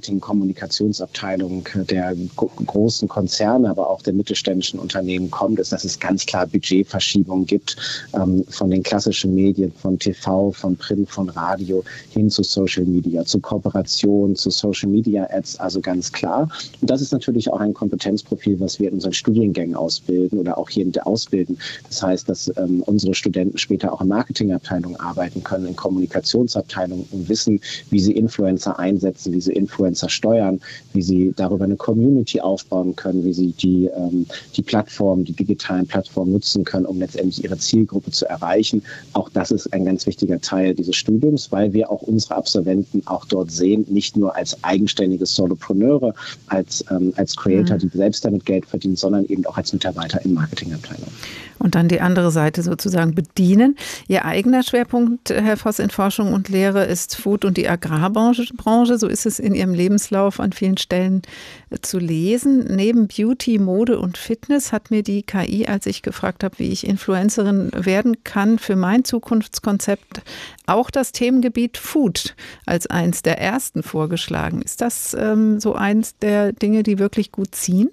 Marketing-Kommunikationsabteilungen der go- großen Konzerne, aber auch der mittelständischen Unternehmen kommt, ist, dass es ganz klar Budgetverschiebungen gibt ähm, von den klassischen Medien, von T V, von Print, von Radio hin zu Social Media, zu Kooperation, zu Social Media Ads, also ganz klar. Und das ist natürlich auch ein Kompetenzprofil, was wir in unseren Studiengängen ausbilden oder auch hier ausbilden. Das heißt, dass ähm, unsere Studenten später auch in Marketingabteilungen arbeiten können, in Kommunikation Kommunikationsabteilung und wissen, wie sie Influencer einsetzen, wie sie Influencer steuern, wie sie darüber eine Community aufbauen können, wie sie die, ähm, die Plattform, die digitalen Plattformen nutzen können, um letztendlich ihre Zielgruppe zu erreichen. Auch das ist ein ganz wichtiger Teil dieses Studiums, weil wir auch unsere Absolventen auch dort sehen, nicht nur als eigenständige Solopreneure, als, ähm, als Creator, die selbst damit Geld verdienen, sondern eben auch als Mitarbeiter in Marketingabteilungen. Und dann die andere Seite sozusagen bedienen. Ihr eigener Schwerpunkt, Herr Voss, in Forschung und Lehre ist Food- und die Agrarbranche. So ist es in Ihrem Lebenslauf an vielen Stellen zu lesen. Neben Beauty, Mode und Fitness hat mir die K I, als ich gefragt habe, wie ich Influencerin werden kann, für mein Zukunftskonzept auch das Themengebiet Food als eins der ersten vorgeschlagen. Ist das ähm, so eins der Dinge, die wirklich gut ziehen?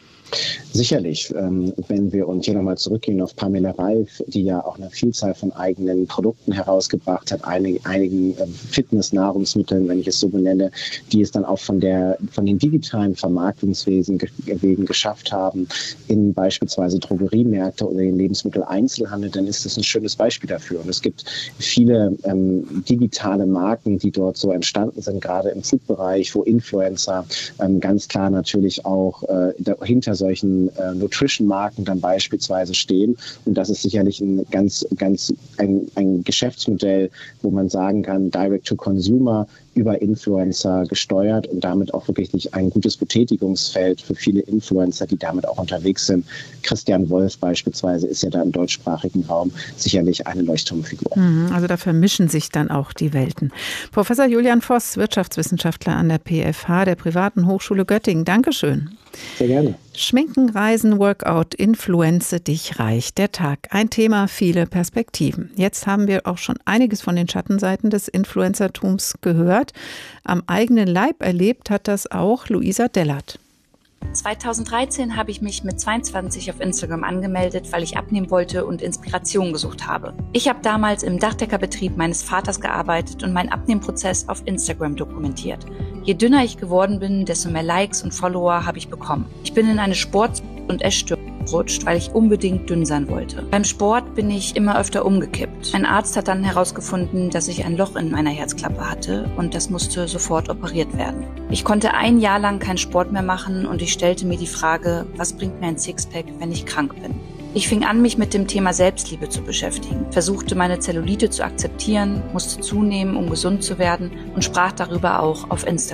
Sicherlich, ähm, wenn wir uns hier nochmal zurückgehen auf Pamela Reif, die ja auch eine Vielzahl von eigenen Produkten herausgebracht hat, einig, einigen äh, Fitness-Nahrungsmitteln, wenn ich es so benenne, die es dann auch von der von den digitalen Vermarktungswegen ge- wegen geschafft haben, in beispielsweise Drogeriemärkte oder den Lebensmitteleinzelhandel, dann ist das ein schönes Beispiel dafür. Und es gibt viele ähm, digitale Marken, die dort so entstanden sind, gerade im Food-Bereich, wo Influencer ähm, ganz klar natürlich auch äh, dahinter solchen äh, Nutrition-Marken dann beispielsweise stehen. Und das ist sicherlich ein ganz, ganz ein, ein Geschäftsmodell, wo man sagen kann, Direct-to-Consumer über Influencer gesteuert und damit auch wirklich ein gutes Betätigungsfeld für viele Influencer, die damit auch unterwegs sind. Christian Wolf beispielsweise ist ja da im deutschsprachigen Raum sicherlich eine Leuchtturmfigur. Also da vermischen sich dann auch die Welten. Professor Julian Voss, Wirtschaftswissenschaftler an der P F H, der Privaten Hochschule Göttingen. Dankeschön. Sehr gerne. Schminken, Reisen, Workout, Influenze dich reich. Der Tag. Ein Thema, viele Perspektiven. Jetzt haben wir auch schon einiges von den Schattenseiten des Influencertums gehört. Am eigenen Leib erlebt hat das auch Luisa Dellert. zweitausenddreizehn habe ich mich mit zweiundzwanzig auf Instagram angemeldet, weil ich abnehmen wollte und Inspiration gesucht habe. Ich habe damals im Dachdeckerbetrieb meines Vaters gearbeitet und meinen Abnehmprozess auf Instagram dokumentiert. Je dünner ich geworden bin, desto mehr Likes und Follower habe ich bekommen. Ich bin in eine Sport- und Essstörung gerutscht, weil ich unbedingt dünn sein wollte. Beim Sport bin ich immer öfter umgekippt. Ein Arzt hat dann herausgefunden, dass ich ein Loch in meiner Herzklappe hatte und das musste sofort operiert werden. Ich konnte ein Jahr lang keinen Sport mehr machen und ich stellte mir die Frage, was bringt mir ein Sixpack, wenn ich krank bin? Ich fing an, mich mit dem Thema Selbstliebe zu beschäftigen, versuchte meine Zellulite zu akzeptieren, musste zunehmen, um gesund zu werden und sprach darüber auch auf Instagram.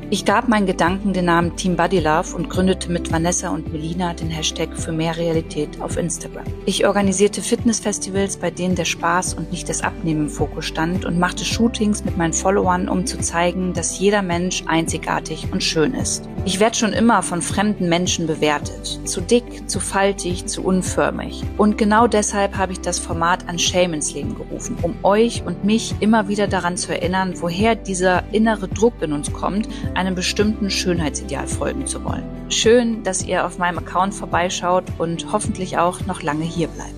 Ich gab meinen Gedanken den Namen Team Body Love und gründete mit Vanessa und Melina den Hashtag für mehr Realität auf Instagram. Ich organisierte Fitnessfestivals, bei denen der Spaß und nicht das Abnehmen im Fokus stand und machte Shootings mit meinen Followern, um zu zeigen, dass jeder Mensch einzigartig und schön ist. Ich werde schon immer von fremden Menschen bewertet. Zu dick, zu faltig, zu unförmig. Und genau deshalb habe ich das Format Unshame ins Leben gerufen, um euch und mich immer wieder daran zu erinnern, woher dieser innere Druck in uns kommt, einem bestimmten Schönheitsideal folgen zu wollen. Schön, dass ihr auf meinem Account vorbeischaut und hoffentlich auch noch lange hier bleibt.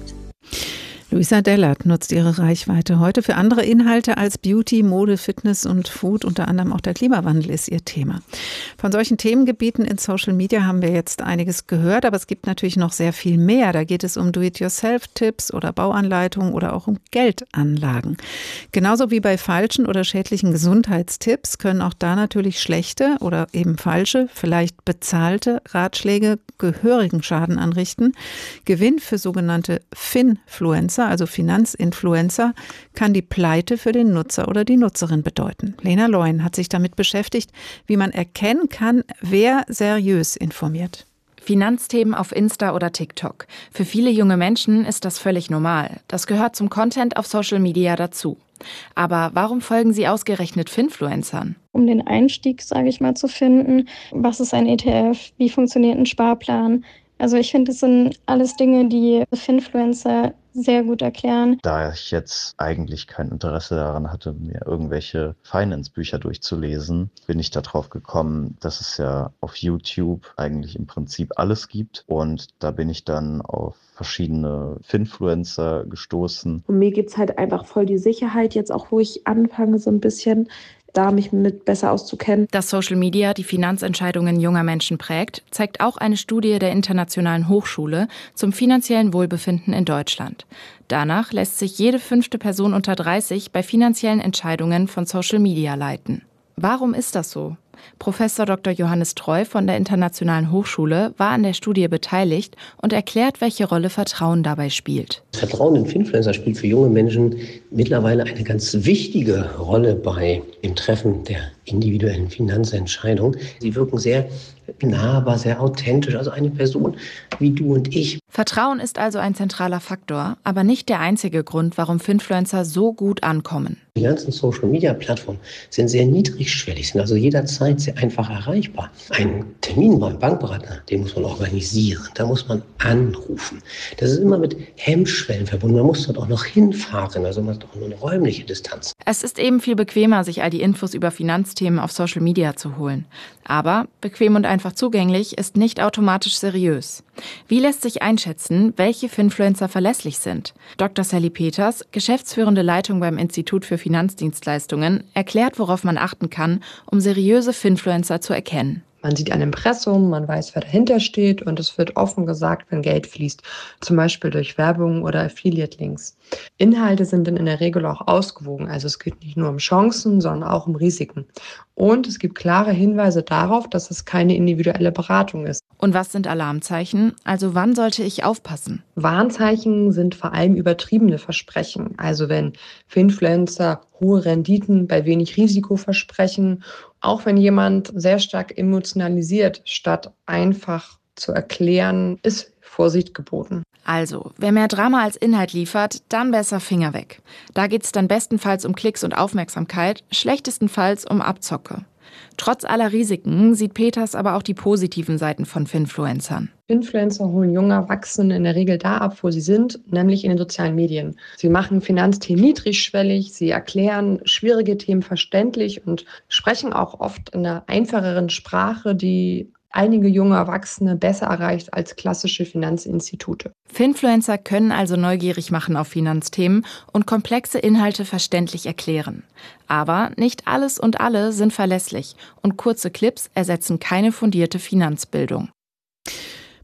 Luisa Dellert nutzt ihre Reichweite heute für andere Inhalte als Beauty, Mode, Fitness und Food. Unter anderem auch der Klimawandel ist ihr Thema. Von solchen Themengebieten in Social Media haben wir jetzt einiges gehört, aber es gibt natürlich noch sehr viel mehr. Da geht es um Do-it-yourself-Tipps oder Bauanleitungen oder auch um Geldanlagen. Genauso wie bei falschen oder schädlichen Gesundheitstipps können auch da natürlich schlechte oder eben falsche, vielleicht bezahlte Ratschläge gehörigen Schaden anrichten. Gewinn für sogenannte Finfluencer, also Finanzinfluencer, kann die Pleite für den Nutzer oder die Nutzerin bedeuten. Lena Leuen hat sich damit beschäftigt, wie man erkennen kann, wer seriös informiert. Finanzthemen auf Insta oder TikTok. Für viele junge Menschen ist das völlig normal. Das gehört zum Content auf Social Media dazu. Aber warum folgen sie ausgerechnet Finfluencern? Um den Einstieg, sage ich mal, zu finden. Was ist ein E T F? Wie funktioniert ein Sparplan? Also ich finde, das sind alles Dinge, die Finfluencer sehr gut erklären. Da ich jetzt eigentlich kein Interesse daran hatte, mir irgendwelche Finance-Bücher durchzulesen, bin ich darauf gekommen, dass es ja auf YouTube eigentlich im Prinzip alles gibt. Und da bin ich dann auf verschiedene Finfluencer gestoßen. Und mir gibt es halt einfach voll die Sicherheit, jetzt auch wo ich anfange, so ein bisschen da mich mit besser auszukennen. Dass Social Media die Finanzentscheidungen junger Menschen prägt, zeigt auch eine Studie der Internationalen Hochschule zum finanziellen Wohlbefinden in Deutschland. Danach lässt sich jede fünfte Person unter dreißig bei finanziellen Entscheidungen von Social Media leiten. Warum ist das so? Professor Doktor Johannes Treu von der Internationalen Hochschule war an der Studie beteiligt und erklärt, welche Rolle Vertrauen dabei spielt. Vertrauen in Finfluencer spielt für junge Menschen mittlerweile eine ganz wichtige Rolle bei dem Treffen der individuellen Finanzentscheidung. Sie wirken sehr nahbar, sehr authentisch, also eine Person wie du und ich. Vertrauen ist also ein zentraler Faktor, aber nicht der einzige Grund, warum Finfluencer so gut ankommen. Die ganzen Social-Media-Plattformen sind sehr niedrigschwellig, sind also jederzeit sehr einfach erreichbar. Einen Termin beim Bankberater, den muss man organisieren, da muss man anrufen. Das ist immer mit Hemmschwellen verbunden, man muss dort auch noch hinfahren, also man hat auch nur eine räumliche Distanz. Es ist eben viel bequemer, sich all die Infos über Finanzthemen auf Social Media zu holen. Aber bequem und einfach zugänglich ist nicht automatisch seriös. Wie lässt sich einschätzen, welche Finfluencer verlässlich sind? Doktor Sally Peters, geschäftsführende Leitung beim Institut für Finanzdienstleistungen, erklärt, worauf man achten kann, um seriöse Finfluencer zu erkennen. Man sieht ein Impressum, man weiß, wer dahinter steht und es wird offen gesagt, wenn Geld fließt, zum Beispiel durch Werbung oder Affiliate-Links. Inhalte sind dann in der Regel auch ausgewogen, also es geht nicht nur um Chancen, sondern auch um Risiken. Und es gibt klare Hinweise darauf, dass es keine individuelle Beratung ist. Und was sind Alarmzeichen? Also wann sollte ich aufpassen? Warnzeichen sind vor allem übertriebene Versprechen, also wenn Finfluencer hohe Renditen bei wenig Risiko versprechen, auch wenn jemand sehr stark emotionalisiert, statt einfach zu erklären, ist Vorsicht geboten. Also, wer mehr Drama als Inhalt liefert, dann besser Finger weg. Da geht es dann bestenfalls um Klicks und Aufmerksamkeit, schlechtestenfalls um Abzocke. Trotz aller Risiken sieht Peters aber auch die positiven Seiten von Finfluencern. Influencer holen junge Erwachsene in der Regel da ab, wo sie sind, nämlich in den sozialen Medien. Sie machen Finanzthemen niedrigschwellig, sie erklären schwierige Themen verständlich und sprechen auch oft in einer einfacheren Sprache, die einige junge Erwachsene besser erreicht als klassische Finanzinstitute. Finfluencer können also neugierig machen auf Finanzthemen und komplexe Inhalte verständlich erklären. Aber nicht alles und alle sind verlässlich und kurze Clips ersetzen keine fundierte Finanzbildung.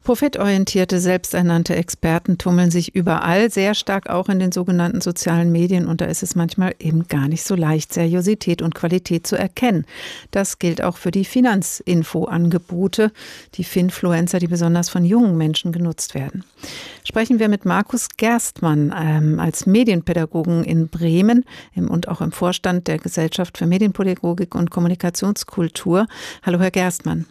Profitorientierte, selbsternannte Experten tummeln sich überall, sehr stark auch in den sogenannten sozialen Medien. Und da ist es manchmal eben gar nicht so leicht, Seriosität und Qualität zu erkennen. Das gilt auch für die Finanzinfo-Angebote, die Finfluencer, die besonders von jungen Menschen genutzt werden. Sprechen wir mit Markus Gerstmann ähm, als Medienpädagogen in Bremen im, und auch im Vorstand der Gesellschaft für Medienpädagogik und Kommunikationskultur. Hallo, Herr Gerstmann.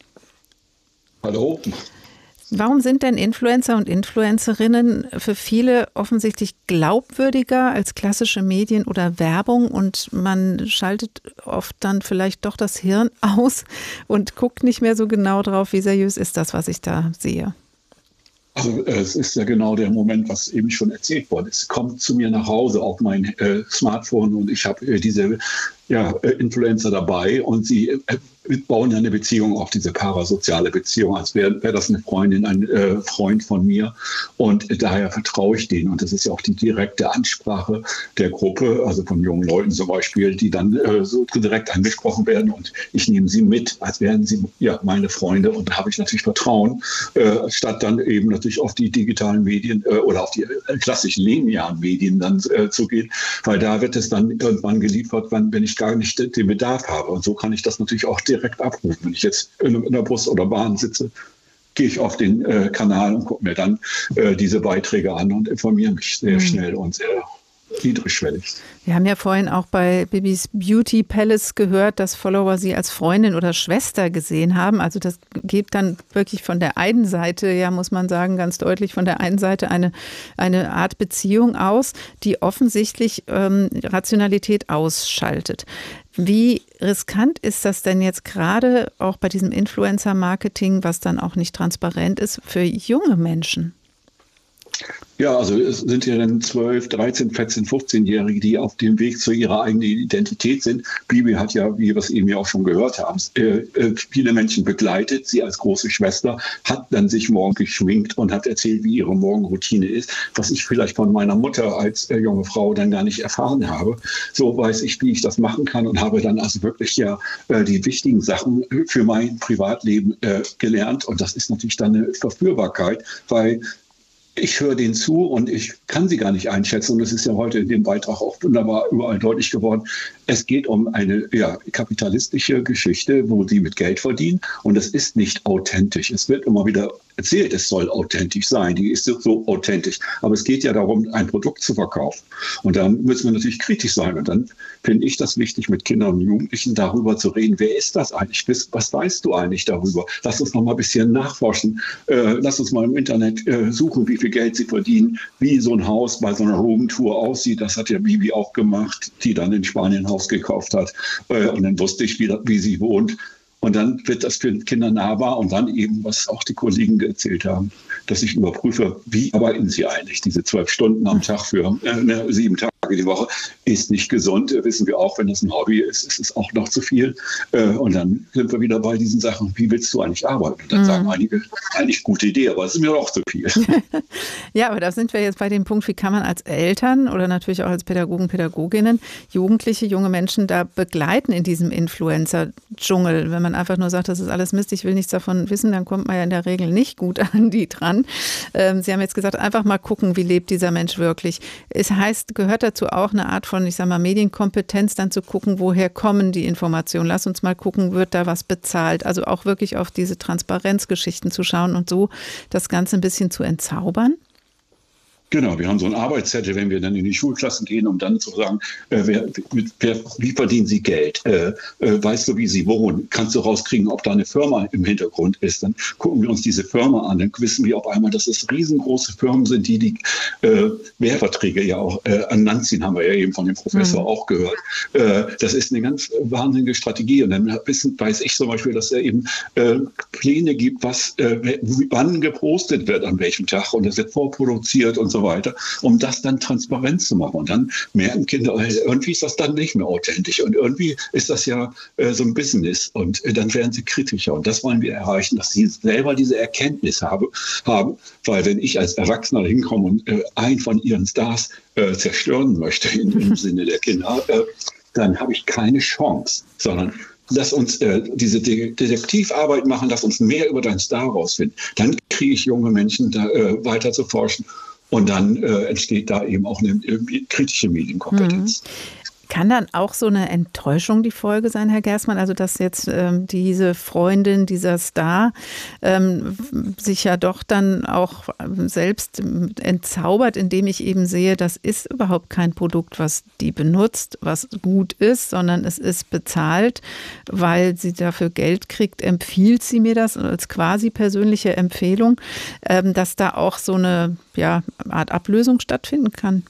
Hallo. Warum sind denn Influencer und Influencerinnen für viele offensichtlich glaubwürdiger als klassische Medien oder Werbung und man schaltet oft dann vielleicht doch das Hirn aus und guckt nicht mehr so genau drauf, wie seriös ist das, was ich da sehe? Also es ist ja genau der Moment, was eben schon erzählt wurde. Es kommt zu mir nach Hause auf mein äh, Smartphone und ich habe äh, diese ja, äh, Influencer dabei und sie äh, bauen ja eine Beziehung auf, diese parasoziale Beziehung, als wäre wär das eine Freundin, ein äh, Freund von mir und daher vertraue ich denen und das ist ja auch die direkte Ansprache der Gruppe, also von jungen Leuten zum Beispiel, die dann äh, so direkt angesprochen werden und ich nehme sie mit, als wären sie ja meine Freunde und da habe ich natürlich Vertrauen, äh, statt dann eben natürlich auf die digitalen Medien äh, oder auf die äh, klassischen linearen Medien dann äh, zu gehen, weil da wird es dann irgendwann geliefert, wann, wenn ich gar nicht den Bedarf habe und so kann ich das natürlich auch direkt abrufen. Wenn ich jetzt in, in der Bus oder Bahn sitze, gehe ich auf den äh, Kanal und gucke mir dann äh, diese Beiträge an und informiere mich sehr mhm. schnell und sehr niedrigschwellig. Wir haben ja vorhin auch bei Bibis Beauty Palace gehört, dass Follower sie als Freundin oder Schwester gesehen haben. Also das geht dann wirklich von der einen Seite, ja muss man sagen, ganz deutlich von der einen Seite eine, eine Art Beziehung aus, die offensichtlich ähm, Rationalität ausschaltet. Wie riskant ist das denn jetzt gerade auch bei diesem Influencer-Marketing, was dann auch nicht transparent ist, für junge Menschen? Ja, also es sind ja dann zwölf, dreizehn, vierzehn, fünfzehnjährige, die auf dem Weg zu ihrer eigenen Identität sind. Bibi hat ja, wie wir es eben ja auch schon gehört haben, äh, viele Menschen begleitet. Sie als große Schwester hat dann sich morgen geschminkt und hat erzählt, wie ihre Morgenroutine ist, was ich vielleicht von meiner Mutter als äh, junge Frau dann gar nicht erfahren habe. So weiß ich, wie ich das machen kann und habe dann also wirklich ja äh, die wichtigen Sachen für mein Privatleben äh, gelernt. Und das ist natürlich dann eine Verführbarkeit, weil ich höre denen zu und ich kann sie gar nicht einschätzen. Und das ist ja heute in dem Beitrag auch wunderbar überall deutlich geworden. Es geht um eine ja, kapitalistische Geschichte, wo sie mit Geld verdienen. Und es ist nicht authentisch. Es wird immer wieder erzählt, es soll authentisch sein. Die ist so authentisch. Aber es geht ja darum, ein Produkt zu verkaufen. Und da müssen wir natürlich kritisch sein. Und dann finde ich das wichtig, mit Kindern und Jugendlichen darüber zu reden. Wer ist das eigentlich? Was weißt du eigentlich darüber? Lass uns noch mal ein bisschen nachforschen. Äh, lass uns mal im Internet äh, suchen, wie viel Geld sie verdienen, wie so ein Haus bei so einer Roomtour aussieht. Das hat ja Bibi auch gemacht, die dann in Spanien ein Haus gekauft hat. Äh, und dann wusste ich, wie, wie sie wohnt. Und dann wird das für Kinder nahbar und dann eben, was auch die Kollegen erzählt haben, dass ich überprüfe, wie arbeiten sie eigentlich? Diese zwölf Stunden am Tag für äh, sieben Tage die Woche ist nicht gesund, wissen wir auch, wenn das ein Hobby ist, ist es auch noch zu viel. Äh, und dann sind wir wieder bei diesen Sachen, wie willst du eigentlich arbeiten? Und dann mhm. sagen einige, eigentlich gute Idee, aber es ist mir auch zu viel. Ja, aber da sind wir jetzt bei dem Punkt, wie kann man als Eltern oder natürlich auch als Pädagogen, Pädagoginnen Jugendliche, junge Menschen da begleiten in diesem Influencer-Dschungel. Wenn man einfach nur sagt, das ist alles Mist, ich will nichts davon wissen, dann kommt man ja in der Regel nicht gut an die dran. Ähm, Sie haben jetzt gesagt, einfach mal gucken, wie lebt dieser Mensch wirklich. Es heißt, gehört dazu auch eine Art von, ich sag mal, Medienkompetenz, dann zu gucken, woher kommen die Informationen. Lass uns mal gucken, wird da was bezahlt? Also auch wirklich auf diese Transparenzgeschichten zu schauen und so das Ganze ein bisschen zu entzaubern. Genau, wir haben so einen Arbeitszettel, wenn wir dann in die Schulklassen gehen, um dann zu sagen, äh, wer, wer, wie verdienen Sie Geld? Äh, äh, weißt du, wie Sie wohnen? Kannst du rauskriegen, ob da eine Firma im Hintergrund ist? Dann gucken wir uns diese Firma an. Dann wissen wir auf einmal, dass es riesengroße Firmen sind, die die äh, Lehrverträge ja auch äh, ernannt sind, haben wir ja eben von dem Professor mhm. auch gehört. Äh, das ist eine ganz wahnsinnige Strategie. Und dann wissen, weiß ich zum Beispiel, dass er eben äh, Pläne gibt, was äh, wann gepostet wird, an welchem Tag. Und das wird vorproduziert und so weiter, um das dann transparent zu machen. Und dann merken Kinder, irgendwie ist das dann nicht mehr authentisch und irgendwie ist das ja äh, so ein Business und äh, dann werden sie kritischer. Und das wollen wir erreichen, dass sie selber diese Erkenntnis habe, haben, weil wenn ich als Erwachsener hinkomme und äh, einen von ihren Stars äh, zerstören möchte in, im Sinne der Kinder, äh, dann habe ich keine Chance, sondern lass uns äh, diese De- Detektivarbeit machen, lass uns mehr über deinen Star rausfinden. Dann kriege ich junge Menschen da äh, weiter zu forschen. Und dann äh, entsteht da eben auch eine äh, kritische Medienkompetenz. Mhm. Kann dann auch so eine Enttäuschung die Folge sein, Herr Gerstmann? Also dass jetzt ähm, diese Freundin, dieser Star ähm, sich ja doch dann auch selbst entzaubert, indem ich eben sehe, das ist überhaupt kein Produkt, was die benutzt, was gut ist, sondern es ist bezahlt, weil sie dafür Geld kriegt, empfiehlt sie mir das als quasi persönliche Empfehlung, ähm, dass da auch so eine ja, Art Ablösung stattfinden kann.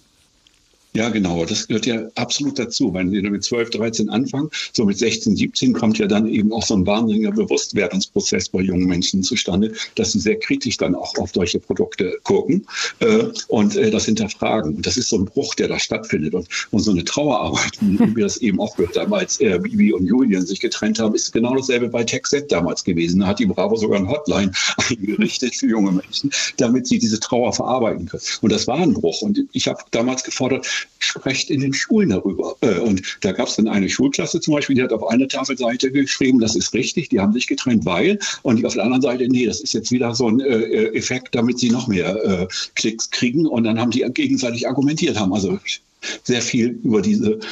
Ja, genau. Das gehört ja absolut dazu. Wenn Sie mit zwölf, dreizehn anfangen, so mit sechzehn, siebzehn kommt ja dann eben auch so ein wahnsinniger Bewusstwerdungsprozess bei jungen Menschen zustande, dass sie sehr kritisch dann auch auf solche Produkte gucken äh, und äh, das hinterfragen. Und das ist so ein Bruch, der da stattfindet. Und, und so eine Trauerarbeit, wie wir das eben auch gehört haben, als äh, Bibi und Julian sich getrennt haben, ist genau dasselbe bei TechSet damals gewesen. Da hat die Bravo sogar eine Hotline eingerichtet für junge Menschen, damit sie diese Trauer verarbeiten können. Und das war ein Bruch. Und ich habe damals gefordert, sprecht in den Schulen darüber. Und da gab es dann eine Schulklasse zum Beispiel, die hat auf einer Tafelseite geschrieben, das ist richtig, die haben sich getrennt, weil, und die auf der anderen Seite, nee, das ist jetzt wieder so ein äh, Effekt, damit sie noch mehr äh, Klicks kriegen. Und dann haben die gegenseitig argumentiert, haben also sehr viel über diese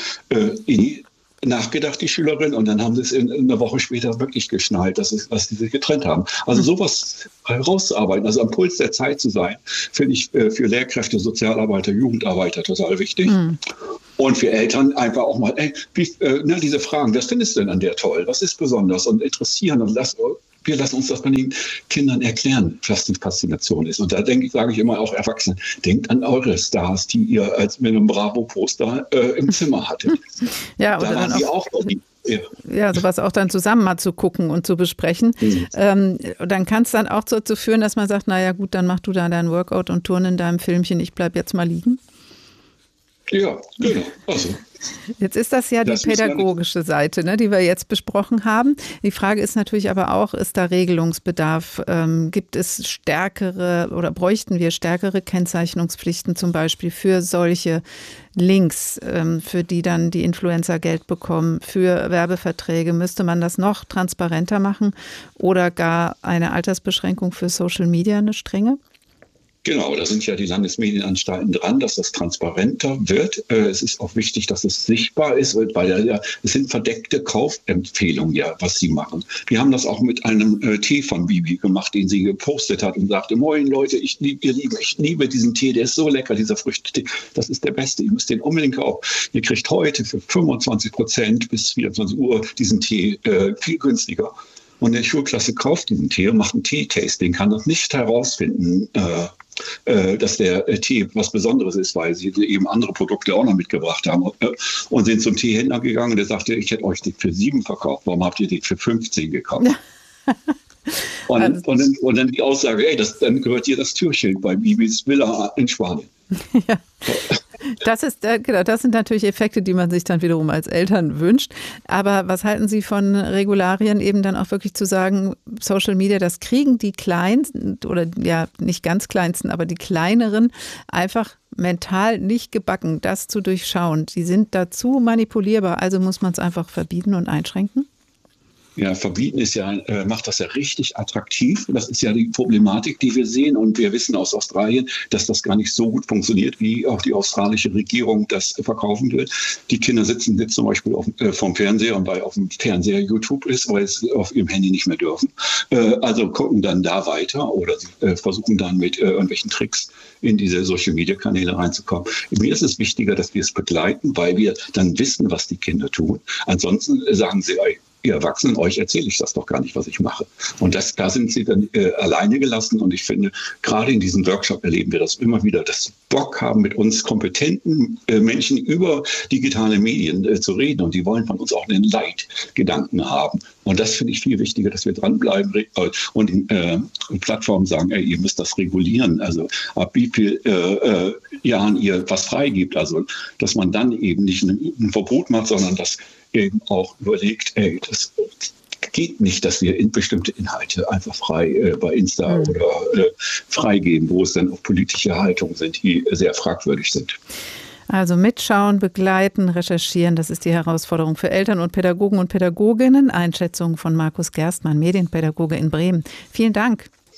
äh, nachgedacht, die Schülerin, und dann haben sie es in, in eine Woche später wirklich geschnallt, dass, es, dass sie sich getrennt haben. Also sowas herauszuarbeiten, also am Puls der Zeit zu sein, finde ich äh, für Lehrkräfte, Sozialarbeiter, Jugendarbeiter total wichtig. Mhm. Und für Eltern einfach auch mal, ey, wie, äh, ne, diese Fragen, was findest du denn an der toll? Was ist besonders? Und interessieren und lass, wir lassen uns das bei den Kindern erklären, was die Faszination ist. Und da denke ich, sage ich immer auch Erwachsene, denkt an eure Stars, die ihr als mit einem Bravo-Poster äh, im Zimmer hattet. Ja, oder da waren dann die auch, auch die, ja. ja, sowas auch dann zusammen mal zu gucken und zu besprechen. Mhm. Ähm, dann kann es dann auch dazu führen, dass man sagt, naja gut, dann mach du da dein Workout und Turn in deinem Filmchen, ich bleib jetzt mal liegen. Ja, genau. Also. Jetzt ist das ja die das pädagogische Seite, ne, die wir jetzt besprochen haben. Die Frage ist natürlich aber auch, ist da Regelungsbedarf? Ähm, gibt es stärkere oder bräuchten wir stärkere Kennzeichnungspflichten zum Beispiel für solche Links, ähm, für die dann die Influencer Geld bekommen, für Werbeverträge? Müsste man das noch transparenter machen oder gar eine Altersbeschränkung für Social Media, eine strenge? Genau, da sind ja die Landesmedienanstalten dran, dass das transparenter wird. Es ist auch wichtig, dass es sichtbar ist, weil ja, es sind verdeckte Kaufempfehlungen, ja, was sie machen. Wir haben das auch mit einem äh, Tee von Bibi gemacht, den sie gepostet hat und sagte, moin Leute, ich liebe, ihr liebe, ich liebe diesen Tee, der ist so lecker, dieser Früchtetee, das ist der beste, ihr müsst den unbedingt kaufen. Ihr kriegt heute für fünfundzwanzig Prozent bis vierundzwanzig Uhr diesen Tee äh, viel günstiger. Und die Schulklasse kauft diesen Tee und macht ein Tee-Tasting, kann das nicht herausfinden, äh, äh, dass der Tee was Besonderes ist, weil sie eben andere Produkte auch noch mitgebracht haben. Äh, und sind zum Teehändler gegangen und der sagte, ich hätte euch den für sieben verkauft, warum habt ihr den für fünfzehn gekauft? und, also, und, dann, und dann die Aussage, ey, das, dann gehört hier das Türschild bei Bibis Villa in Spanien. Ja. Das ist, genau, das sind natürlich Effekte, die man sich dann wiederum als Eltern wünscht. Aber was halten Sie von Regularien, eben dann auch wirklich zu sagen, Social Media, das kriegen die Kleinsten oder ja nicht ganz Kleinsten, aber die Kleineren einfach mental nicht gebacken, das zu durchschauen. Die sind dazu manipulierbar, also muss man es einfach verbieten und einschränken? Ja, verbieten ist ja, äh, macht das ja richtig attraktiv. Das ist ja die Problematik, die wir sehen. Und wir wissen aus Australien, dass das gar nicht so gut funktioniert, wie auch die australische Regierung das verkaufen will. Die Kinder sitzen jetzt zum Beispiel auf, äh, vom Fernseher und weil auf dem Fernseher YouTube ist, weil sie auf ihrem Handy nicht mehr dürfen. Äh, also gucken dann da weiter oder sie äh, versuchen dann mit äh, irgendwelchen Tricks in diese Social-Media-Kanäle reinzukommen. Mir ist es wichtiger, dass wir es begleiten, weil wir dann wissen, was die Kinder tun. Ansonsten sagen sie, ey, ihr Erwachsenen, euch erzähle ich das doch gar nicht, was ich mache. Und das, da sind sie dann äh, alleine gelassen. Und ich finde, gerade in diesem Workshop erleben wir das immer wieder, dass sie Bock haben, mit uns kompetenten äh, Menschen über digitale Medien äh, zu reden. Und die wollen von uns auch einen Leitgedanken haben. Und das finde ich viel wichtiger, dass wir dranbleiben und in äh, Plattformen sagen, ey, ihr müsst das regulieren. Also ab wie viel äh, äh, Jahren ihr was freigibt. Also, dass man dann eben nicht ein, ein Verbot macht, sondern dass eben auch überlegt, ey, das geht nicht, dass wir in bestimmte Inhalte einfach frei äh, bei Insta mhm. oder äh, freigeben, wo es dann auch politische Haltungen sind, die sehr fragwürdig sind. Also mitschauen, begleiten, recherchieren, das ist die Herausforderung für Eltern und Pädagogen und Pädagoginnen. Einschätzung von Markus Gerstmann, Medienpädagoge in Bremen. Vielen Dank.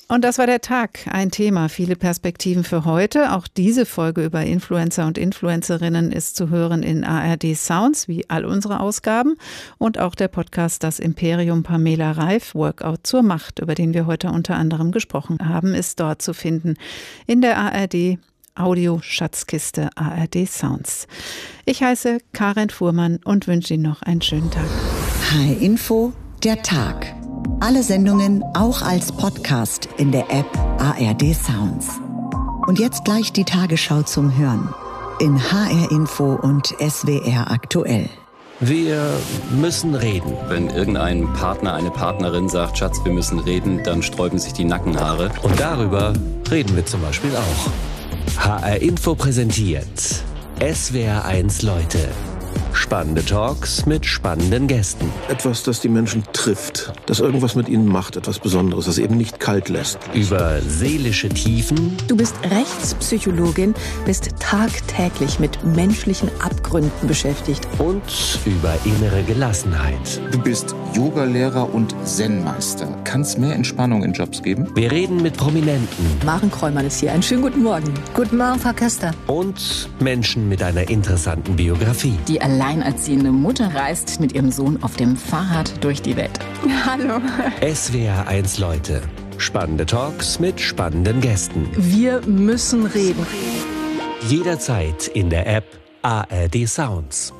Und das war der Tag. Ein Thema, viele Perspektiven für heute. Auch diese Folge über Influencer und Influencerinnen ist zu hören in A R D Sounds, wie all unsere Ausgaben. Und auch der Podcast Das Imperium Pamela Reif, Workout zur Macht, über den wir heute unter anderem gesprochen haben, ist dort zu finden. In der A R D Audio-Schatzkiste A R D Sounds. Ich heiße Karin Fuhrmann und wünsche Ihnen noch einen schönen Tag. H R Info, der Tag. Alle Sendungen auch als Podcast in der App A R D Sounds. Und jetzt gleich die Tagesschau zum Hören in H R Info und S W R aktuell. Wir müssen reden. Wenn irgendein Partner, eine Partnerin sagt, Schatz, wir müssen reden, dann sträuben sich die Nackenhaare. Und darüber reden wir zum Beispiel auch. H R Info präsentiert S W R eins Leute. Spannende Talks mit spannenden Gästen. Etwas, das die Menschen trifft, das irgendwas mit ihnen macht, etwas Besonderes, das eben nicht kalt lässt. Über seelische Tiefen. Du bist Rechtspsychologin, bist tagtäglich mit menschlichen Abgründen beschäftigt. Und über innere Gelassenheit. Du bist Yogalehrer und Zen-Meister. Kann es mehr Entspannung in Jobs geben? Wir reden mit Prominenten. Maren Kräumann ist hier. Einen schönen guten Morgen. Guten Morgen, Frau Köster. Und Menschen mit einer interessanten Biografie. Die alleinerziehende Mutter reist mit ihrem Sohn auf dem Fahrrad durch die Welt. Hallo. S W R eins Leute. Spannende Talks mit spannenden Gästen. Wir müssen reden. Jederzeit in der App A R D Sounds.